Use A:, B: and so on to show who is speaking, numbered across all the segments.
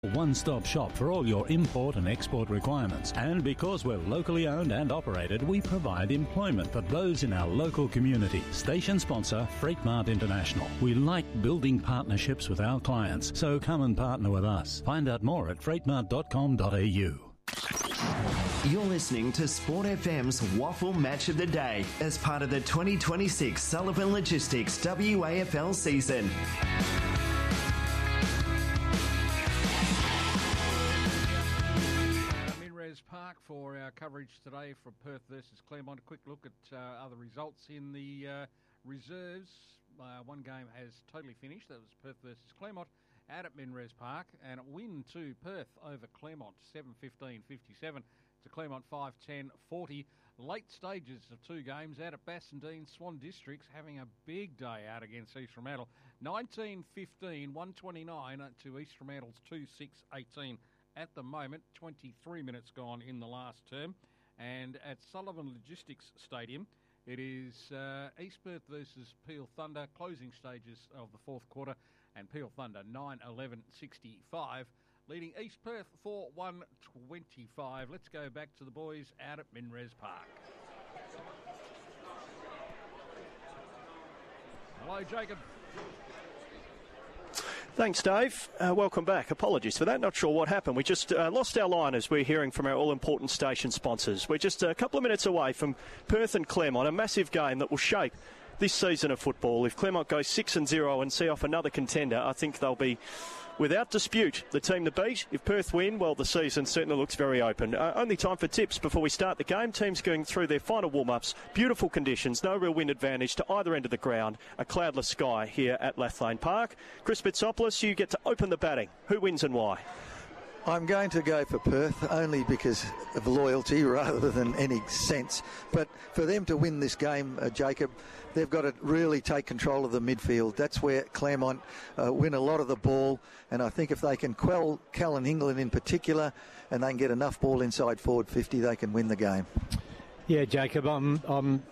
A: One-stop shop for all your import and export requirements. And because we're locally owned and operated, we provide employment for those in our local community. Station sponsor, Freightmart International. We like building partnerships with our clients, so come and partner with us. Find out more at freightmart.com.au.
B: You're listening to Sport FM's Waffle Match of the Day as part of the 2026 Sullivan Logistics WAFL season.
C: Park for our coverage today for Perth versus Claremont. A quick look at other results in the reserves. One game has totally finished. That was Perth versus Claremont out at Minres Park, and a win to Perth over Claremont 7-15-57 to Claremont 5-10-40. Late stages of two games out at Bassendean. Swan Districts having a big day out against East Fremantle. 19-15, 129 to East Fremantle's 2-6-18. At the moment, 23 minutes gone in the last term. And at Sullivan Logistics Stadium, it is East Perth versus Peel Thunder, closing stages of the fourth quarter. And Peel Thunder 9-11-65, leading East Perth 4-1-25. Let's go back to the boys out at Minres Park. Hello, Jacob.
D: Thanks, Dave. Welcome back. Apologies for that. Not sure what happened. We just lost our line as we're hearing from our all-important station sponsors. We're just a couple of minutes away from Perth and Claremont, a massive game that will shape this season of football. If Claremont goes 6-0 and see off another contender, I think they'll be, without dispute, the team to beat. If Perth win, well, the season certainly looks very open. Only time for tips before we start the game. Teams going through their final warm-ups. Beautiful conditions, no real wind advantage to either end of the ground. A cloudless sky here at Lathlane Park. Chris Bitsopoulos, you get to open the batting. Who wins and why?
E: I'm going to go for Perth only because of loyalty rather than any sense. But for them to win this game, Jacob, they've got to really take control of the midfield. That's where Claremont win a lot of the ball. And I think if they can quell Callan England in particular and they can get enough ball inside forward 50, they can win the game.
F: Yeah, Jacob, I'm going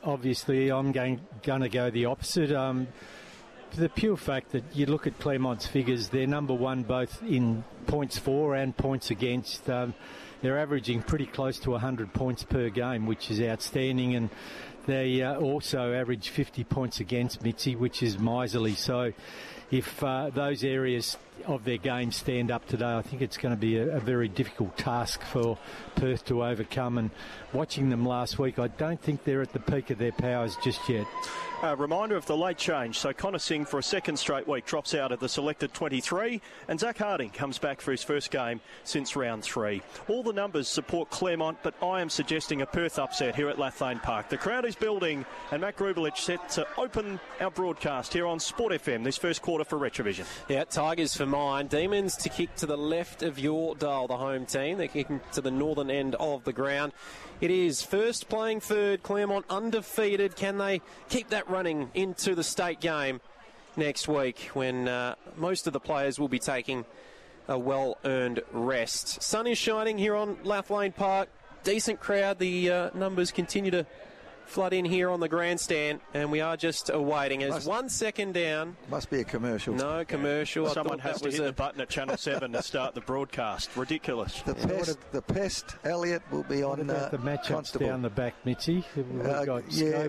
F: to go the opposite. The pure fact that you look at Claremont's figures, they're number one both in points for and points against. They're averaging pretty close to 100 points per game, which is outstanding, and they also average 50 points against Mitzi, which is miserly. So if those areas of their game stand up today, I think it's going to be a very difficult task for Perth to overcome. And watching them last week, I don't think they're at the peak of their powers just yet.
D: Reminder of the late change. So Connor Singh for a second straight week drops out of the selected 23, and Zach Harding comes back for his first game since round 3. All the numbers support Claremont, but I am suggesting a Perth upset here at Lathlane Park. The crowd is building, and Matt Grubelich set to open our broadcast here on Sport FM this first quarter for Retrovision.
G: Yeah, Tigers for mine. Demons to kick to the left of your dial, the home team. They're kicking to the northern end of the ground. It is first playing third. Claremont undefeated. Can they keep that running into the state game next week when most of the players will be taking a well-earned rest? Sun is shining here on Lathlane Park. Decent crowd. The numbers continue to flood in here on the grandstand, and we are just awaiting. As 1 second down.
E: Must be a commercial.
G: No commercial.
D: Yeah. Someone has to hit the button at Channel 7 to start the broadcast. Ridiculous.
E: The pest, Elliot, will be on
F: the matchups
E: Constable.
F: Down the back, Mitzi. We've got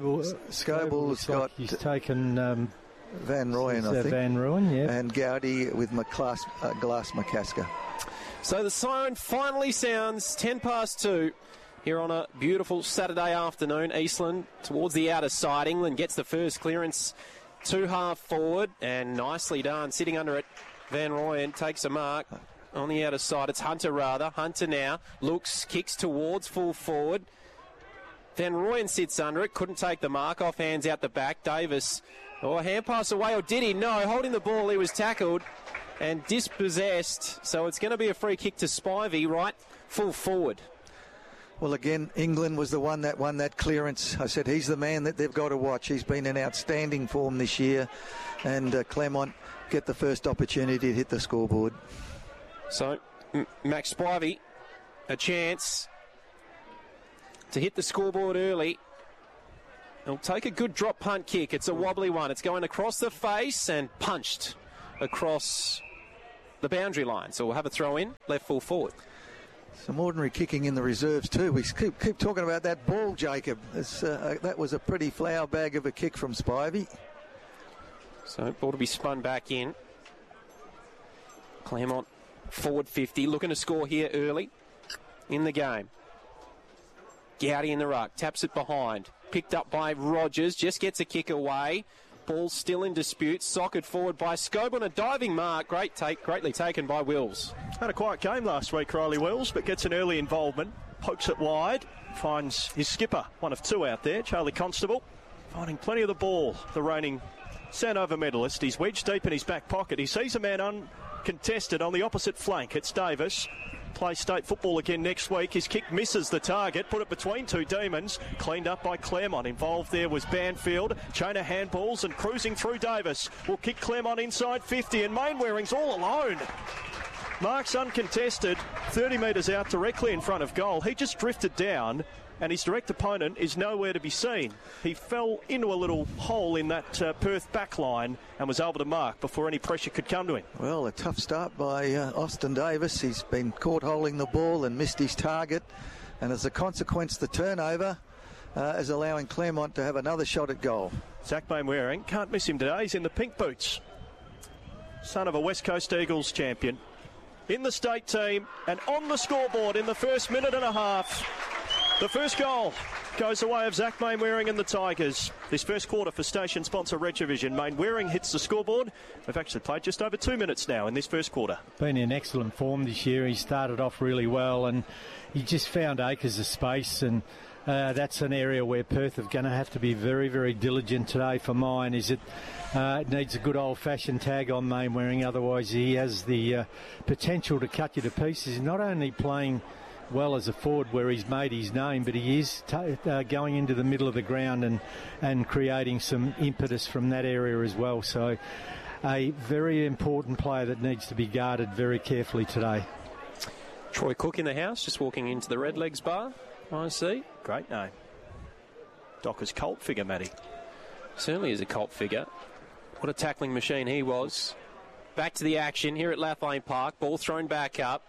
E: Scoble's got...
F: He's taken...
E: Van Rooyen, I think.
F: Van Rooyen, yeah.
E: And Gowdy with Glass McCasker.
G: So the siren finally sounds 2:10 here on a beautiful Saturday afternoon. Eastland towards the outer side. England gets the first clearance to half forward, and nicely done. Sitting under it, Van Rooyen takes a mark on the outer side. It's Hunter now looks, kicks towards full forward. Van Rooyen sits under it, couldn't take the mark off, hands out the back. Davis, hand pass away, or did he? No, holding the ball, he was tackled and dispossessed. So it's going to be a free kick to Spivey, right full forward.
E: Well, again, England was the one that won that clearance. I said he's the man that they've got to watch. He's been in outstanding form this year. And Claremont get the first opportunity to hit the scoreboard.
G: So, Max Spivey, a chance to hit the scoreboard early. He'll take a good drop punt kick. It's a wobbly one. It's going across the face and punched across the boundary line. So we'll have a throw in, left full forward.
E: Some ordinary kicking in the reserves too. We keep talking about that ball, Jacob. That was a pretty flower bag of a kick from Spivey.
G: So ball to be spun back in. Claremont forward 50, looking to score here early in the game. Gowdy in the ruck, taps it behind. Picked up by Rogers, just gets a kick away. Ball still in dispute, socked forward by Scobe on a diving mark. Greatly taken by Wills.
D: Had a quiet game last week, Riley Wills, but gets an early involvement. Pokes it wide, finds his skipper, one of two out there, Charlie Constable, finding plenty of the ball. The reigning Sandover medalist. He's wedged deep in his back pocket. He sees a man uncontested on the opposite flank. It's Davis. Plays state football again next week. His kick misses the target. Put it between two demons. Cleaned up by Claremont. Involved there was Banfield. Chain of handballs and cruising through Davis. Will kick Claremont inside 50 and Mainwaring's all alone. Mark's uncontested. 30 metres out directly in front of goal. He just drifted down and his direct opponent is nowhere to be seen. He fell into a little hole in that Perth back line and was able to mark before any pressure could come to him.
E: Well, a tough start by Austin Davis. He's been caught holding the ball and missed his target, and as a consequence the turnover is allowing Claremont to have another shot at goal.
D: Zach Mainwaring, can't miss him today. He's in the pink boots. Son of a West Coast Eagles champion. In the state team and on the scoreboard in the first minute and a half. The first goal goes the way of Zach Mainwaring and the Tigers. This first quarter for station sponsor Retrovision. Mainwaring hits the scoreboard. We've actually played just over 2 minutes now in this first quarter.
F: Been in excellent form this year. He started off really well and he just found acres of space, and that's an area where Perth are going to have to be very, very diligent today for mine. It needs a good old-fashioned tag on Mainwaring, otherwise he has the potential to cut you to pieces. He's not only playing well as a forward where he's made his name, but he is going into the middle of the ground and creating some impetus from that area as well. So a very important player that needs to be guarded very carefully today.
G: Troy Cook in the house, just walking into the Redlegs bar, I see.
D: Great name. Docker's cult figure, Matty.
G: Certainly is a cult figure. What a tackling machine he was. Back to the action here at Lathlane Park. Ball thrown back up.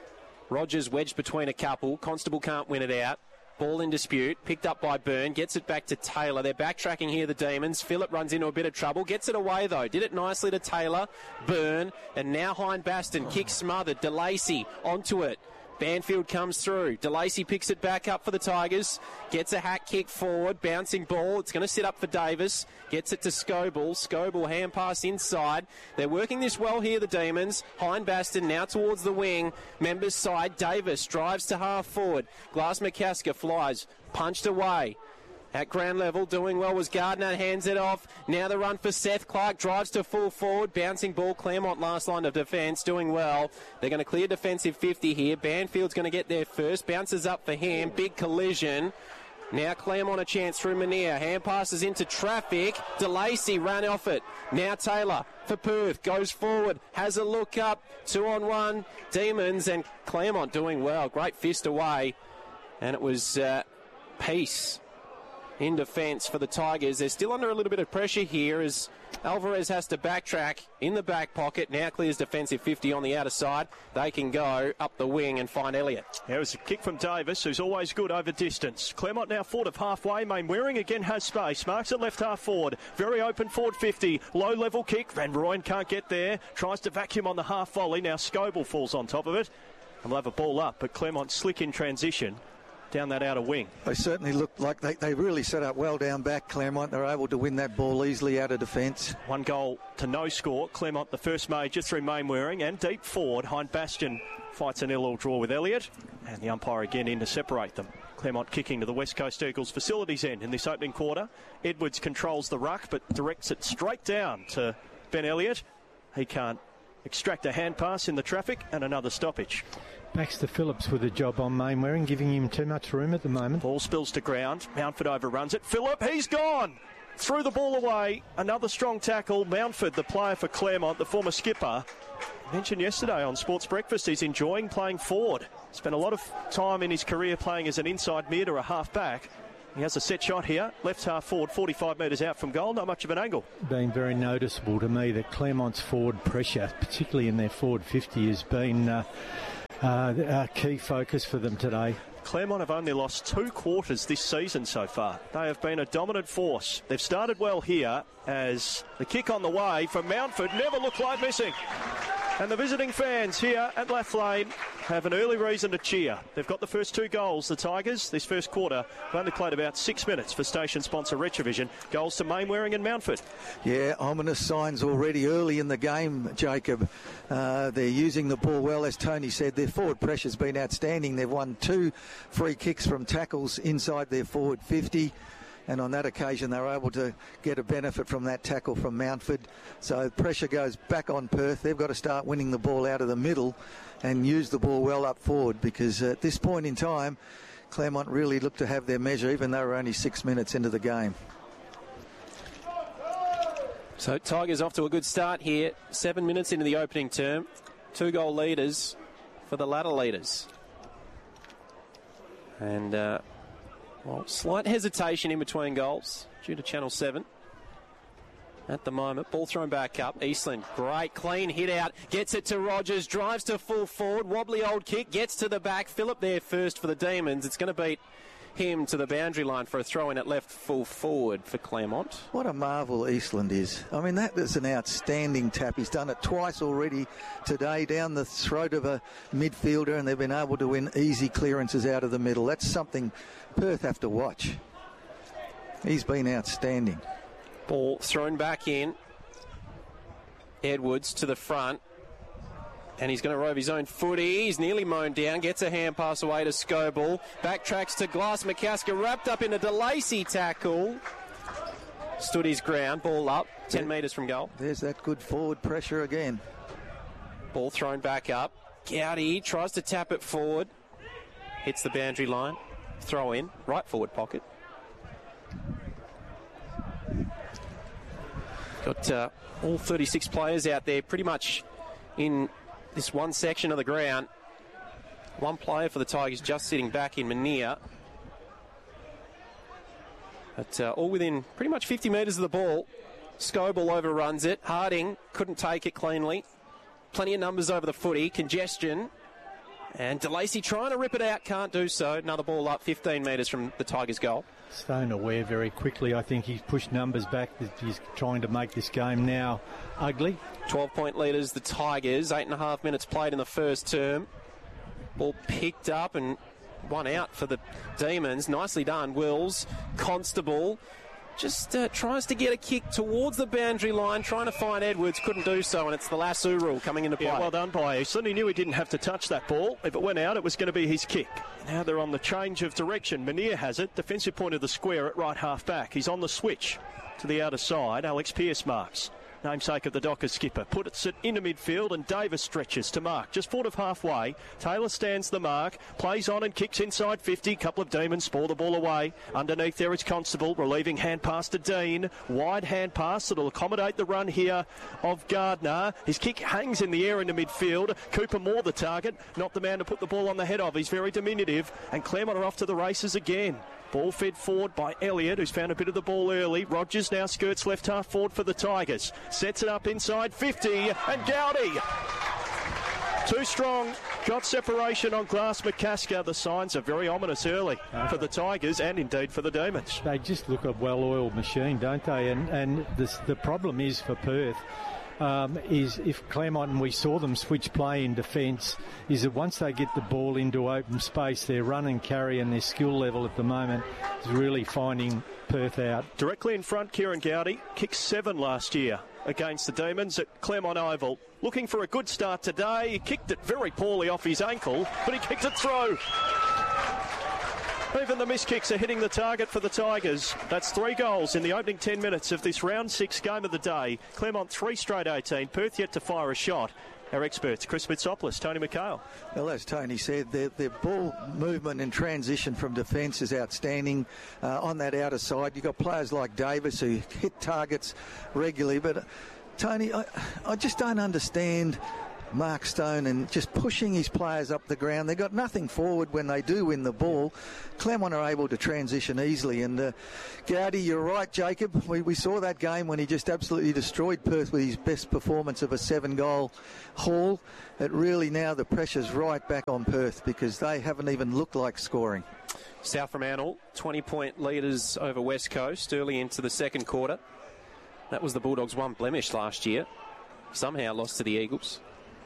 G: Rogers wedged between a couple. Constable can't win it out. Ball in dispute. Picked up by Byrne. Gets it back to Taylor. They're backtracking here, the Demons. Phillip runs into a bit of trouble. Gets it away, though. Did it nicely to Taylor. Byrne. And now Hein Baston. Kick smothered. DeLacy onto it. Banfield comes through. DeLacy picks it back up for the Tigers. Gets a hack kick forward. Bouncing ball. It's going to sit up for Davis. Gets it to Scoble. Scoble hand pass inside. They're working this well here, the Demons. Hein Baston now towards the wing. Members side. Davis drives to half forward. Glass McCasker flies. Punched away. At ground level, doing well was Gardner, hands it off. Now the run for Seth Clark, drives to full forward. Bouncing ball, Claremont last line of defence, doing well. They're going to clear defensive 50 here. Banfield's going to get there first. Bounces up for him, big collision. Now Claremont a chance through Manier. Hand passes into traffic. DeLacy ran off it. Now Taylor for Perth. Goes forward. Has a look up. 2-on-1. Demons and Claremont doing well. Great fist away. And it was Peace in defence for the Tigers. They're still under a little bit of pressure here as Alvarez has to backtrack in the back pocket. Now clears defensive 50 on the outer side. They can go up the wing and find Elliott.
D: There was a kick from Davis, who's always good over distance. Claremont now forward of halfway. Mainwaring again has space. Marks it left half forward. Very open forward 50. Low level kick. Van Rooyen can't get there. Tries to vacuum on the half volley. Now Scoble falls on top of it. And we'll have a ball up, but Claremont slick in transition down that outer wing.
E: They certainly looked like they really set up well down back, Claremont. They're able to win that ball easily out of defence.
D: 1 goal to no score. Claremont the first major through Mainwaring and deep forward. Hein Bastion fights an 0-0 draw with Elliott, and the umpire again in to separate them. Claremont kicking to the West Coast Eagles facilities end in this opening quarter. Edwards controls the ruck but directs it straight down to Ben Elliott. He can't extract a hand pass in the traffic, and another stoppage.
F: Baxter Phillips with a job on Mainwaring, giving him too much room at the moment.
D: Ball spills to ground. Mountford overruns it. Phillip, he's gone! Threw the ball away. Another strong tackle. Mountford, the player for Claremont, the former skipper, mentioned yesterday on Sports Breakfast he's enjoying playing forward. Spent a lot of time in his career playing as an inside mid or a half back. He has a set shot here, left half forward, 45 metres out from goal, not much of an angle.
F: Been very noticeable to me that Clermont's forward pressure, particularly in their forward 50, has been a key focus for them today.
D: Clermont have only lost 2 quarters this season so far. They have been a dominant force. They've started well here as the kick on the way from Mountford never looked like missing. And the visiting fans here at Lathlane have an early reason to cheer. They've got the first 2 goals, the Tigers, this first quarter. They've only played about 6 minutes for station sponsor Retrovision. Goals to Mainwaring and Mountford. Yeah, ominous signs already early in the game, Jacob. They're using the ball well, as Tony said. Their forward pressure's been outstanding. They've won 2 free kicks from tackles inside their forward 50. And on that occasion, they were able to get a benefit from that tackle from Mountford. So pressure goes back on Perth. They've got to start winning the ball out of the middle and use the ball well up forward, because at this point in time, Clermont really look to have their measure, even though we're only 6 minutes into the game.
G: So Tigers off to a good start here. 7 minutes into the opening term. 2-goal leaders for the ladder leaders. And... well, slight hesitation in between goals due to Channel 7 at the moment. Ball thrown back up. Eastland, great clean hit out. Gets it to Rogers. Drives to full forward. Wobbly old kick. Gets to the back. Phillip there first for the Demons. It's going to beat him to the boundary line for a throw in at left full forward for Clermont.
E: What a marvel Eastland is. I mean, that is an outstanding tap. He's done it twice already today down the throat of a midfielder, and they've been able to win easy clearances out of the middle. That's something Perth have to watch. He's been outstanding.
G: Ball thrown back in. Edwards to the front. And he's going to rove his own footy. He's nearly mown down. Gets a hand pass away to Scoble. Backtracks to Glass. McCasker wrapped up in a DeLacy tackle. Stood his ground. Ball up. 10 metres from goal.
E: There's that good forward pressure again.
G: Ball thrown back up. Gowdy tries to tap it forward. Hits the boundary line. Throw in. Right forward pocket. Got all 36 players out there pretty much in this one section of the ground. One player for the Tigers just sitting back in Mania. But all within pretty much 50 metres of the ball. Scoble overruns it. Harding couldn't take it cleanly. Plenty of numbers over the footy. Congestion. And DeLacy trying to rip it out. Can't do so. Another ball up 15 metres from the Tigers' goal.
F: Stone aware very quickly. I think he's pushed numbers back. He's trying to make this game now ugly.
G: 12-point leaders, the Tigers. 8.5 minutes played in the first term. Ball picked up and one out for the Demons. Nicely done. Wills, Constable, just tries to get a kick towards the boundary line, trying to find Edwards. Couldn't do so, and it's the lasso rule coming into play.
D: Yeah, well done by Eastland. He knew he didn't have to touch that ball. If it went out, it was going to be his kick. Now they're on the change of direction. Mania has it. Defensive point of the square at right half back. He's on the switch to the outer side. Alex Pearce marks. Namesake of the Dockers skipper. Puts it into midfield and Davis stretches to mark. Just forward of halfway. Taylor stands the mark. Plays on and kicks inside 50. Couple of Demons spoil the ball away. Underneath there is Constable. Relieving hand pass to Dean. Wide hand pass that'll accommodate the run here of Gardner. His kick hangs in the air into midfield. Cooper Moore the target. Not the man to put the ball on the head of. He's very diminutive. And Clermont are off to the races again. Ball fed forward by Elliott, who's found a bit of the ball early. Rogers now skirts left half forward for the Tigers. Sets it up inside 50, and Gowdy. Too strong. Got separation on Glass McCasker. The signs are very ominous early for the Tigers and indeed for the Demons.
F: They just look a well-oiled machine, don't they? And the problem is for Perth. Is if Clermont, and we saw them switch play in defence, is that once they get the ball into open space, their run and carry and their skill level at the moment is really finding Perth out.
D: Directly in front, Kieran Gowdy kicked 7 last year against the Demons at Clermont Oval. Looking for a good start today. He kicked it very poorly off his ankle, but he kicked it through. Even the missed kicks are hitting the target for the Tigers. That's 3 goals in the opening 10 minutes of this round 6 game of the day. Clermont 3 straight 18. Perth yet to fire a shot. Our experts, Chris Mitsopoulos, Tony McHale.
E: Well, as Tony said, their ball movement and transition from defence is outstanding on that outer side. You've got players like Davis who hit targets regularly. But, Tony, I just don't understand Mark Stone and just pushing his players up the ground. They've got nothing forward when they do win the ball. Claremont are able to transition easily. And Gowdy, you're right, Jacob. We saw that game when he just absolutely destroyed Perth with his best performance of a 7-goal haul. It really now the pressure's right back on Perth because they haven't even looked like scoring.
G: South Fremantle, 20-point leaders over West Coast early into the second quarter. That was the Bulldogs' one blemish last year. Somehow lost to the Eagles.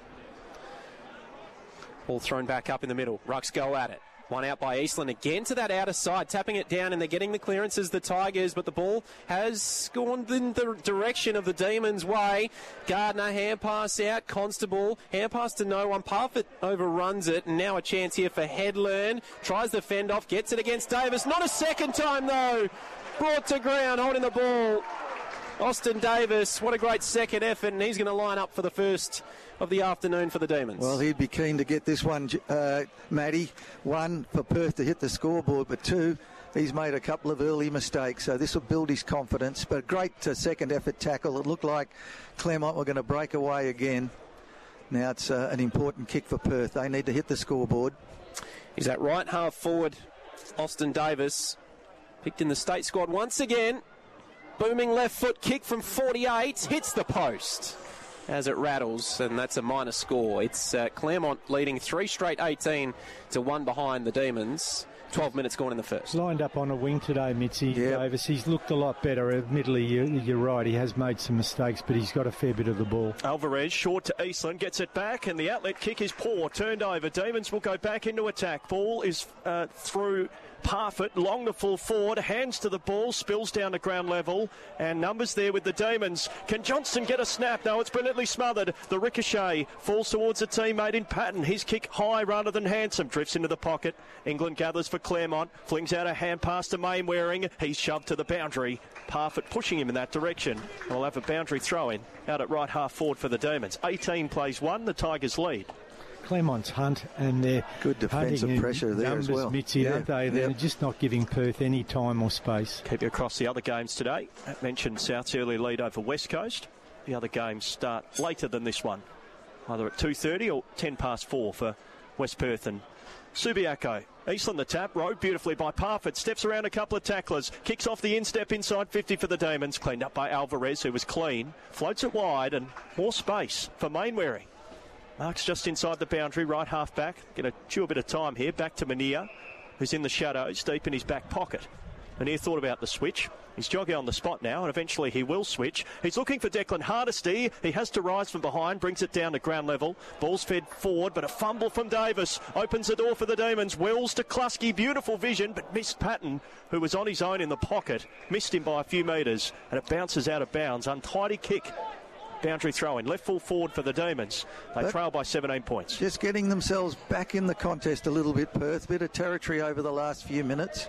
G: Ball thrown back up in the middle. Rucks go at it. One out by Eastland again to that outer side, tapping it down, and they're getting the clearances, the Tigers, but the ball has gone in the direction of the Demons' way. Gardner, hand pass out. Constable, hand pass to no one. Parfitt overruns it, and now a chance here for Headland. Tries the fend off, gets it against Davis. Not a second time, though. Brought to ground, holding the ball. Austin Davis, what a great second effort, and he's going to line up for the first of the afternoon for the Demons.
E: Well, he'd be keen to get this one, Matty. One, for Perth to hit the scoreboard, but two, he's made a couple of early mistakes, so this will build his confidence. But great second effort tackle. It looked like Claremont were going to break away again. Now it's an important kick for Perth. They need to hit the scoreboard.
G: He's that right half forward, Austin Davis, picked in the state squad once again. Booming left foot kick from 48, hits the post as it rattles, and that's a minor score. It's Claremont leading 3 straight 18 to 1 behind the Demons. 12 minutes gone in the first.
F: Lined up on a wing today, Mitzi Davis. He's looked a lot better. Admittedly, you're right, he has made some mistakes, but he's got a fair bit of the ball.
D: Alvarez short to Eastland, gets it back, and the outlet kick is poor. Turned over. Demons will go back into attack. Ball is through Parfitt, long the full forward, hands to the ball, spills down to ground level, and numbers there with the Demons. Can Johnston get a snap? No, it's brilliantly smothered. The ricochet falls towards a teammate in Patton. His kick high rather than handsome, drifts into the pocket. England gathers for Claremont, flings out a hand pass to Mainwaring. He's shoved to the boundary. Parfitt pushing him in that direction. We'll have a boundary throw-in out at right half forward for the Demons. 18 plays 1, the Tigers lead.
F: Claremont hunt, and they're
E: good defensive pressure there
F: numbers,
E: as well.
F: Mitzi, aren't they? They're just not giving Perth any time or space.
D: Keep you across the other games today. I mentioned South's early lead over West Coast. The other games start later than this one, either at 2:30 or 10 past 4 for West Perth and Subiaco. Eastland the tap, rode beautifully by Parfitt, steps around a couple of tacklers, kicks off the instep inside 50 for the Demons, cleaned up by Alvarez, who was clean, floats it wide, and more space for Mainwaring. Mark's just inside the boundary, right half back. Going to chew a bit of time here. Back to Mania, who's in the shadows, deep in his back pocket. Mania thought about the switch. He's jogging on the spot now, and eventually he will switch. He's looking for Declan Hardesty. He has to rise from behind, brings it down to ground level. Ball's fed forward, but a fumble from Davis opens the door for the Demons. Wills to Kluski, beautiful vision, but missed Patton, who was on his own in the pocket. Missed him by a few metres, and it bounces out of bounds. Untidy kick. Boundary throw-in, left full forward for the Demons. They trail by 17 points.
E: Just getting themselves back in the contest a little bit, Perth. Bit of territory over the last few minutes.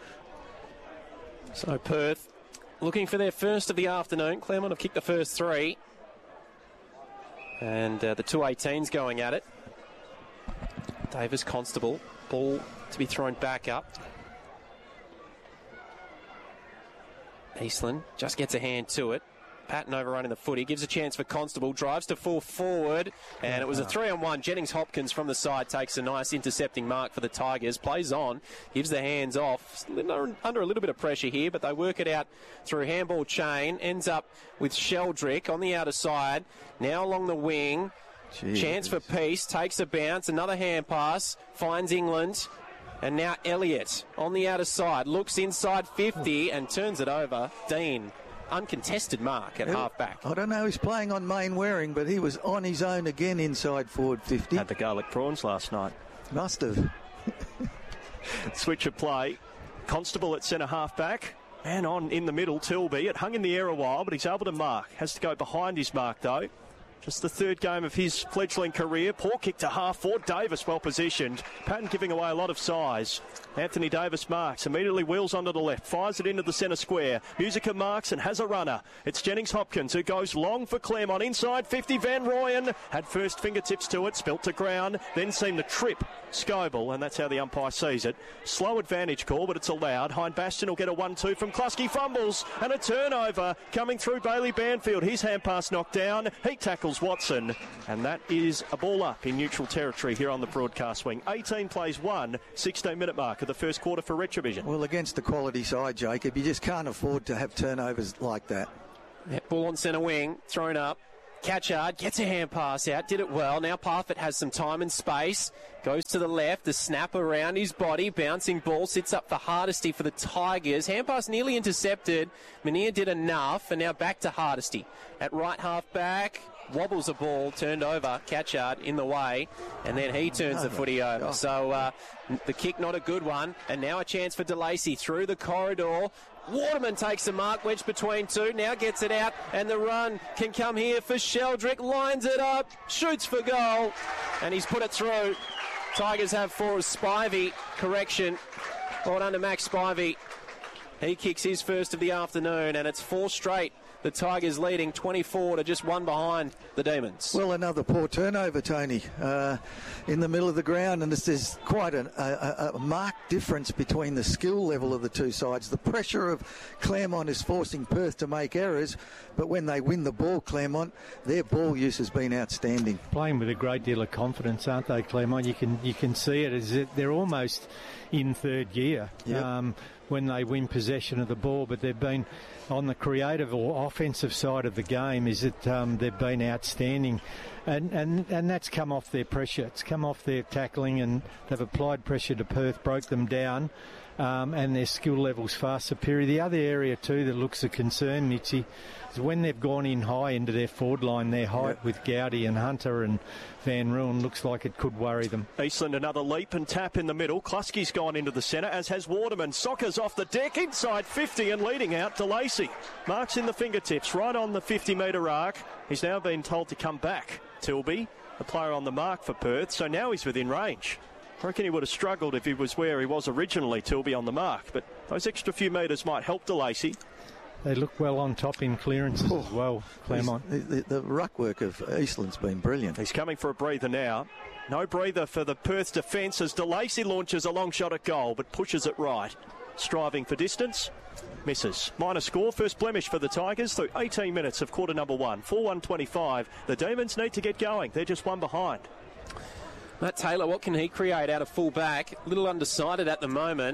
G: So Perth looking for their first of the afternoon. Claremont have kicked the first 3. And the 2-18's going at it. Davis, Constable. Ball to be thrown back up. Eastland just gets a hand to it. Patton overrunning the footy, gives a chance for Constable, drives to full forward, and it was a 3-on-1. Jennings Hopkins from the side takes a nice intercepting mark for the Tigers, plays on, gives the hands off, under a little bit of pressure here, but they work it out through handball chain, ends up with Sheldrick on the outer side, now along the wing, chance for Peace, takes a bounce, another hand pass, finds England, and now Elliott on the outer side, looks inside 50 and turns it over. Dean. Uncontested mark at half-back.
E: I don't know, he's playing on Mainwaring, but he was on his own again inside forward 50.
D: Had the garlic prawns last night.
E: Must have.
D: Switch of play. Constable at centre half-back. Man on in the middle, Tilby. It hung in the air a while, but he's able to mark. Has to go behind his mark, though. Just the third game of his fledgling career. Poor kick to half forward. Davis well positioned. Patton giving away a lot of size. Anthony Davis marks. Immediately wheels onto the left. Fires it into the centre square. Musica marks and has a runner. It's Jennings Hopkins who goes long for Claremont. Inside 50. Van Rooyen had first fingertips to it. Spilt to ground. Then seemed to trip Scoble, and that's how the umpire sees it. Slow advantage call, but it's allowed. Hind Bastion will get a 1-2 from Kluski. Fumbles and a turnover coming through Bailey Banfield. His hand pass knocked down. He tackles Watson, and that is a ball up in neutral territory here on the broadcast wing. 18 plays 1, 16-minute mark of the first quarter for Retrovision.
E: Well, against the quality side, Jacob, you just can't afford to have turnovers like that.
G: Ball on centre wing, thrown up. Catchard gets a hand pass out, did it well. Now Parfitt has some time and space. Goes to the left, the snap around his body, bouncing ball, sits up for Hardesty for the Tigers. Hand pass nearly intercepted. Mania did enough, and now back to Hardesty. At right half back, wobbles a ball, turned over, Catchard in the way, and then he turns the footy over. So the kick not a good one, and now a chance for DeLacy through the corridor. Waterman takes a mark, wedge between two, now gets it out, and the run can come here for Sheldrick, lines it up, shoots for goal, and he's put it through. Tigers have 4 as Spivey, correction, well done to Max Spivey. He kicks his first of the afternoon, and it's 4 straight. The Tigers leading 24 to just 1 behind the Demons.
E: Well, another poor turnover, Tony, in the middle of the ground, and there's quite a marked difference between the skill level of the two sides. The pressure of Claremont is forcing Perth to make errors, but when they win the ball, Claremont, their ball use has been outstanding.
F: Playing with a great deal of confidence, aren't they, Claremont? You can see it. Is that they're almost in third gear.
E: Yep.
F: When they win possession of the ball, but they've been on the creative or offensive side of the game is that they've been outstanding, and that's come off their pressure. It's come off their tackling, and they've applied pressure to Perth, broke them down, and their skill level's far superior. The other area too that looks a concern, Mitchy, is when they've gone in high into their forward line, their height with Gowdy and Hunter and Van Ruin looks like it could worry them.
D: Eastland another leap and tap in the middle. Kluski's gone into the centre, as has Waterman. Soccer's off the deck inside 50 and leading out to Lacey. Marks in the fingertips right on the 50-metre arc. He's now been told to come back. Tilby, the player on the mark for Perth, so now he's within range. I reckon he would have struggled if he was where he was originally, Tilby on the mark, but those extra few metres might help DeLacy.
F: They look well on top in clearances as well, Claremont.
E: The ruck work of Eastland's been brilliant.
D: He's coming for a breather now. No breather for the Perth defence as DeLacy launches a long shot at goal, but pushes it right. Striving for distance, misses. Minor score, first blemish for the Tigers through 18 minutes of quarter number 1. 4-1-25. The Demons need to get going. They're just 1 behind.
G: Matt Taylor, what can he create out of full back? A little undecided at the moment.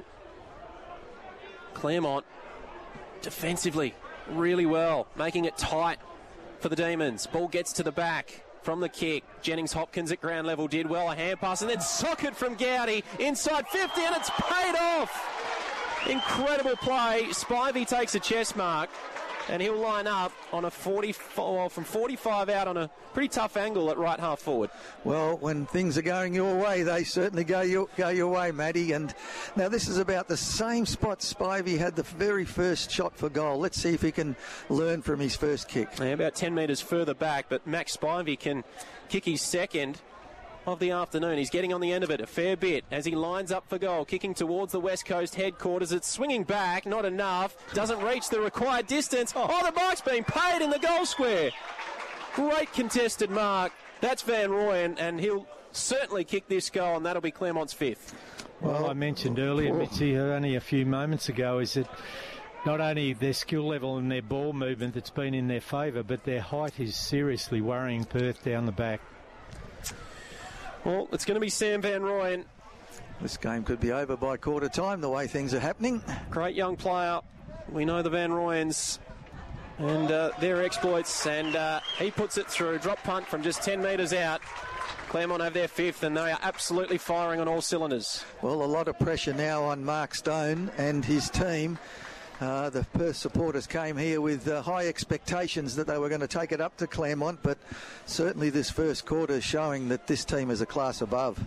G: Claremont defensively really well, making it tight for the Demons. Ball gets to the back from the kick. Jennings Hopkins at ground level did well, a hand pass, and then socket from Gowdy inside 50, and it's paid off. Incredible play. Spivey takes a chest mark, and he'll line up on a 44 from 45 out on a pretty tough angle at right half forward.
E: Well, when things are going your way, they certainly go your way, Matty. And now this is about the same spot Spivey had the very first shot for goal. Let's see if he can learn from his first kick.
G: Yeah, about 10 metres further back, but Max Spivey can kick his second of the afternoon. He's getting on the end of it a fair bit as he lines up for goal, kicking towards the West Coast headquarters. It's swinging back, not enough, doesn't reach the required distance. Oh, the mark's been paid in the goal square. Great contested mark. That's Van Rooyen, and he'll certainly kick this goal, and that'll be Claremont's 5th.
F: Well, I mentioned earlier, Mitzi, only a few moments ago, is that not only their skill level and their ball movement that's been in their favour, but their height is seriously worrying Perth down the back.
G: Well, it's going to be Sam Van Rooyen.
E: This game could be over by quarter time, the way things are happening.
G: Great young player. We know the Van Rooyens and their exploits, and he puts it through. Drop punt from just 10 metres out. Claremont have their 5th, and they are absolutely firing on all cylinders.
E: Well, a lot of pressure now on Mark Stone and his team. The Perth supporters came here with high expectations that they were going to take it up to Claremont, but certainly this first quarter is showing that this team is a class above.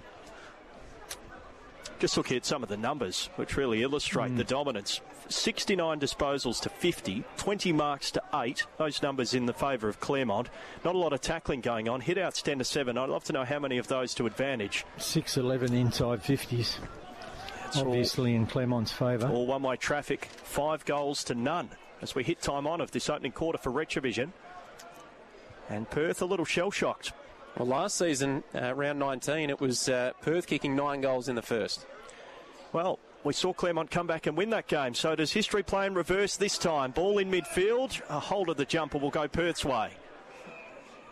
D: Just looking at some of the numbers, which really illustrate the dominance. 69 disposals to 50, 20 marks to 8. Those numbers in the favour of Claremont. Not a lot of tackling going on. Hit-outs 10 to 7. I'd love to know how many of those to advantage.
F: 6-11 inside 50s. Obviously in Claremont's favour.
D: All one-way traffic, 5 goals to none as we hit time on of this opening quarter for Retrovision. And Perth a little shell-shocked.
G: Well, last season, round 19, it was Perth kicking 9 goals in the first.
D: Well, we saw Claremont come back and win that game. So does history play in reverse this time? Ball in midfield. A hold of the jumper will go Perth's way.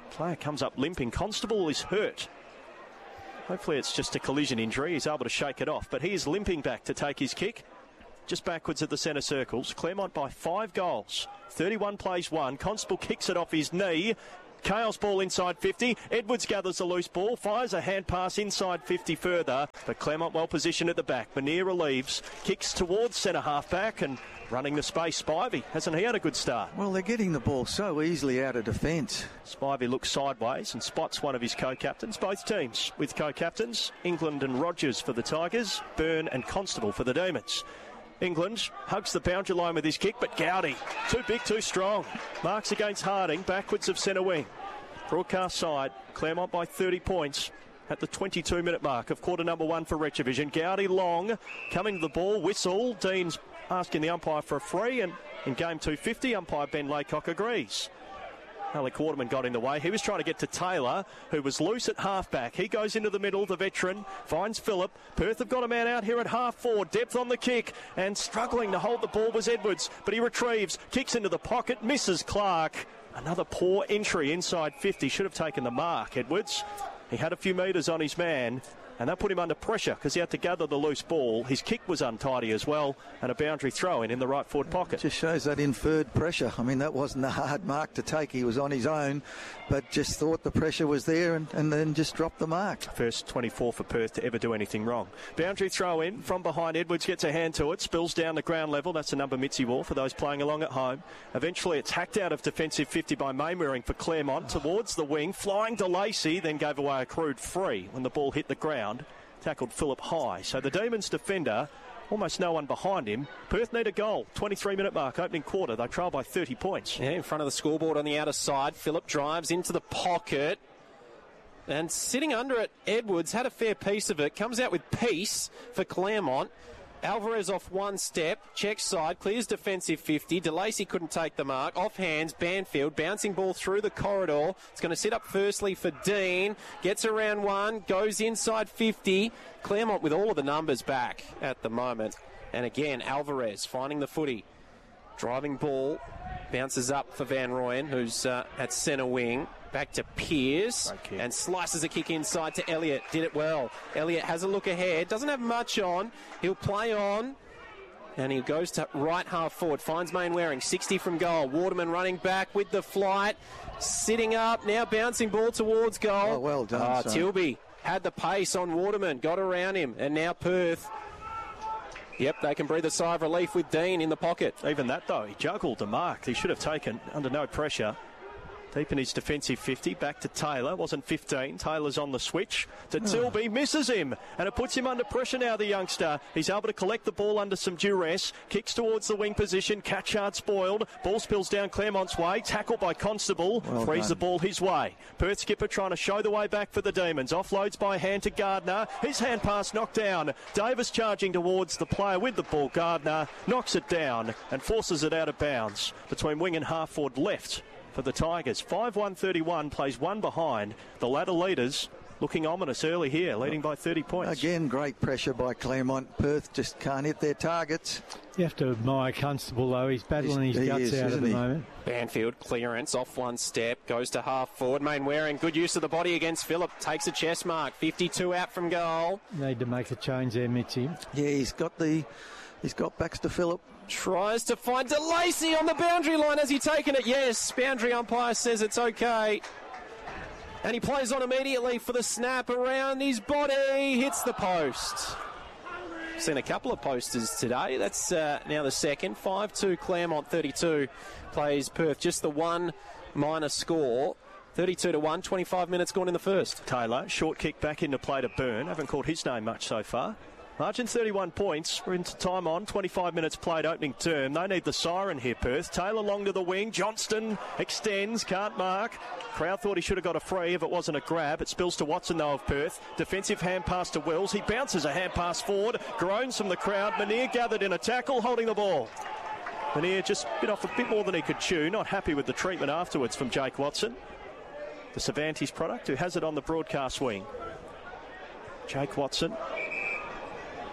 D: Player comes up limping. Constable is hurt. Hopefully it's just a collision injury. He's able to shake it off, but he is limping back to take his kick. Just backwards at the centre circles. Claremont by 5 goals. 31 plays 1. Constable kicks it off his knee. Chaos ball inside 50. Edwards gathers the loose ball, fires a hand pass inside 50 further, but Claremont well positioned at the back. Manier relieves, kicks towards centre half back and running the space. Spivey, hasn't he had a good start?
E: Well, they're getting the ball so easily out of defence.
D: Spivey looks sideways and spots one of his co-captains. Both teams with co-captains, England and Rogers for the Tigers, Byrne and Constable for the Demons. England hugs the boundary line with his kick, but Gowdy, too big, too strong. Marks against Harding, backwards of centre wing. Broadcast side, Claremont by 30 points at the 22-minute mark of quarter number 1 for Retrovision. Gowdy long, coming to the ball, whistle. Dean's asking the umpire for a free, and in game 250, umpire Ben Laycock agrees. Alec Waterman got in the way. He was trying to get to Taylor, who was loose at half-back. He goes into the middle, the veteran, finds Phillip. Perth have got a man out here at half-forward. Depth on the kick, and struggling to hold the ball was Edwards, but he retrieves, kicks into the pocket, misses Clark. Another poor entry inside 50. Should have taken the mark, Edwards. He had a few metres on his man, and that put him under pressure because he had to gather the loose ball. His kick was untidy as well, and a boundary throw in the right forward pocket.
E: Just shows that inferred pressure. I mean, that wasn't a hard mark to take. He was on his own, but just thought the pressure was there and then just dropped the mark.
D: First 24 for Perth to ever do anything wrong. Boundary throw in from behind. Edwards gets a hand to it, spills down the ground level. That's the number Mitzi wore for those playing along at home. Eventually it's hacked out of defensive 50 by Mainwaring for Claremont towards the wing. Flying to Lacey, then gave away a crude free when the ball hit the ground. Tackled Phillip high. So the Demons defender, almost no one behind him. Perth need a goal. 23-minute mark, opening quarter. They trail by 30 points.
G: Yeah, in front of the scoreboard on the outer side. Phillip drives into the pocket. And sitting under it, Edwards had a fair piece of it. Comes out with peace for Claremont. Alvarez off one step, checks side, clears defensive 50. DeLacy couldn't take the mark. Off hands, Banfield, bouncing ball through the corridor. It's going to sit up firstly for Dean. Gets around one, goes inside 50. Claremont with all of the numbers back at the moment. And again, Alvarez finding the footy. Driving ball, bounces up for Van Rooyen, who's at centre wing. Back to Pearce, and slices a kick inside to Elliott. Did it well. Elliott has a look ahead, doesn't have much on. He'll play on, and he goes to right half forward. Finds Mainwaring, 60 from goal. Waterman running back with the flight, sitting up, now bouncing ball towards goal.
E: Oh, well done,
G: Tilby had the pace on Waterman, got around him, and now Perth. Yep, they can breathe a sigh of relief with Dean in the pocket.
D: Even that, though, he juggled the mark. He should have taken under no pressure. Deep in his defensive 50, back to Taylor. Wasn't 15. Taylor's on the switch to Tilby, misses him, and it puts him under pressure now, the youngster. He's able to collect the ball under some duress, kicks towards the wing position. Catchard spoiled. Ball spills down Claremont's way. Tackled by Constable. Frees the ball his way. Perth skipper trying to show the way back for the Demons. Offloads by hand to Gardner. His hand pass knocked down. Davis charging towards the player with the ball. Gardner knocks it down and forces it out of bounds between wing and half forward left for the Tigers. 5-1-31, plays one behind. The ladder leaders looking ominous early here, leading by 30 points.
E: Again, great pressure by Claremont. Perth just can't hit their targets.
F: You have to admire Constable, though. He's battling his guts out at the moment.
G: Banfield clearance off one step, goes to half forward. Mainwaring, good use of the body against Phillip. Takes a chest mark. 52 out from goal.
F: Need to make a change there, Mitzi.
E: Yeah, he's got Baxter Phillip.
G: Tries to find DeLacy on the boundary line. Has he taken it? Yes. Boundary umpire says it's okay. And he plays on immediately for the snap around his body. Hits the post. Seen a couple of posters today. That's now the second. 5-2 Claremont 32. Plays Perth. Just the one minor score. 32-1. 25 minutes gone in the first.
D: Taylor, short kick back into play to Byrne. Haven't called his name much so far. Margin 31 points. We're into time on. 25 minutes played opening term. They need the siren here, Perth. Taylor long to the wing. Johnston extends. Can't mark. Crowd thought he should have got a free if it wasn't a grab. It spills to Watson, though, of Perth. Defensive hand pass to Wills. He bounces a hand pass forward. Groans from the crowd. Manier gathered in a tackle, holding the ball. Manier just bit off a bit more than he could chew. Not happy with the treatment afterwards from Jake Watson, the Cervantes product, who has it on the broadcast wing. Jake Watson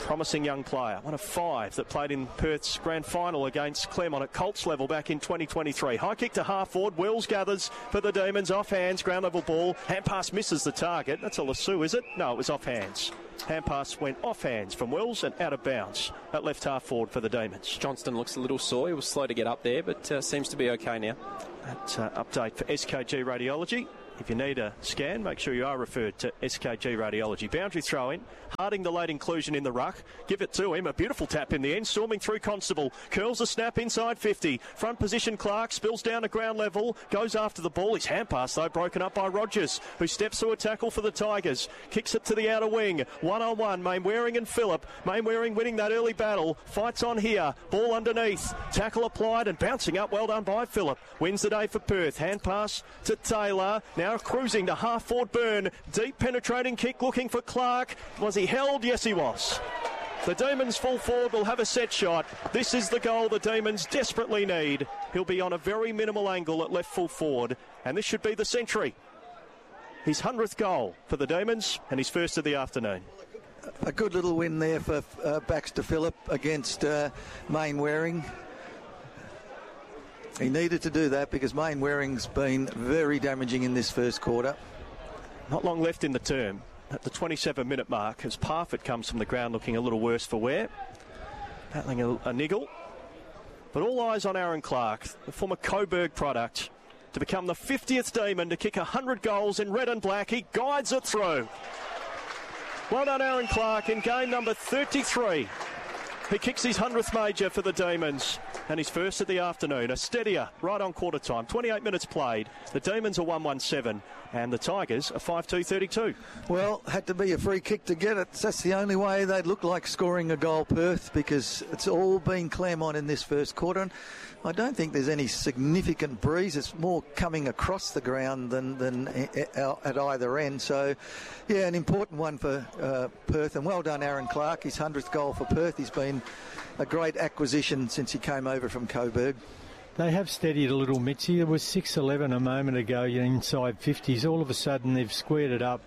D: promising young player, one of 5 that played in Perth's grand final against Claremont at Colts level back in 2023. High kick to half forward. Wills gathers for the Demons. Off hands, ground level ball. Hand pass misses the target. That's a Lasue, is it? No, it was off hands. Hand pass went off hands from Wills and out of bounds at left half forward for the Demons.
G: Johnston looks a little sore. He was slow to get up there, but seems to be okay now.
D: That's update for SKG Radiology. If you need a scan, make sure you are referred to SKG Radiology. Boundary throw in. Harding the late inclusion in the ruck. Give it to him. A beautiful tap in the end. Storming through Constable. Curls a snap inside 50. Front position Clark. Spills down to ground level. Goes after the ball. His hand pass, though, broken up by Rogers, who steps through a tackle for the Tigers. Kicks it to the outer wing. 1-on-1. Mainwaring and Phillip. Mainwaring winning that early battle. Fights on here. Ball underneath. Tackle applied and bouncing up. Well done by Phillip. Wins the day for Perth. Hand pass to Taylor. Now cruising to half forward Byrne. Deep penetrating kick looking for Clark. Was he held? Yes, he was. The Demons full forward will have a set shot. This is the goal the Demons desperately need. He'll be on a very minimal angle at left full forward, and this should be the century. His 100th goal for the Demons and his first of the afternoon.
E: A good little win there for Baxter Phillip against Mainwaring. He needed to do that because Mainwaring's been very damaging in this first quarter.
D: Not long left in the term. At the 27-minute mark, as Parfitt comes from the ground looking a little worse for wear. Battling a niggle. But all eyes on Aaron Clark, the former Coburg product, to become the 50th Demon to kick 100 goals in red and black. He guides it through. Well done, Aaron Clark, in game number 33. He kicks his 100th major for the Demons and his first of the afternoon. A steadier right on quarter time. 28 minutes played. The Demons are 1-1-7 and the Tigers are 5-2-32.
E: Well, had to be a free kick to get it. That's the only way they'd look like scoring a goal, Perth, because it's all been Claremont in this first quarter. And I don't think there's any significant breeze. It's more coming across the ground than at either end. So, yeah, an important one for Perth. And well done, Aaron Clark. His 100th goal for Perth. He's been a great acquisition since he came over from Coburg.
F: They have steadied a little, Mitzi. It was 6-11 a moment ago, inside 50s. All of a sudden, they've squared it up.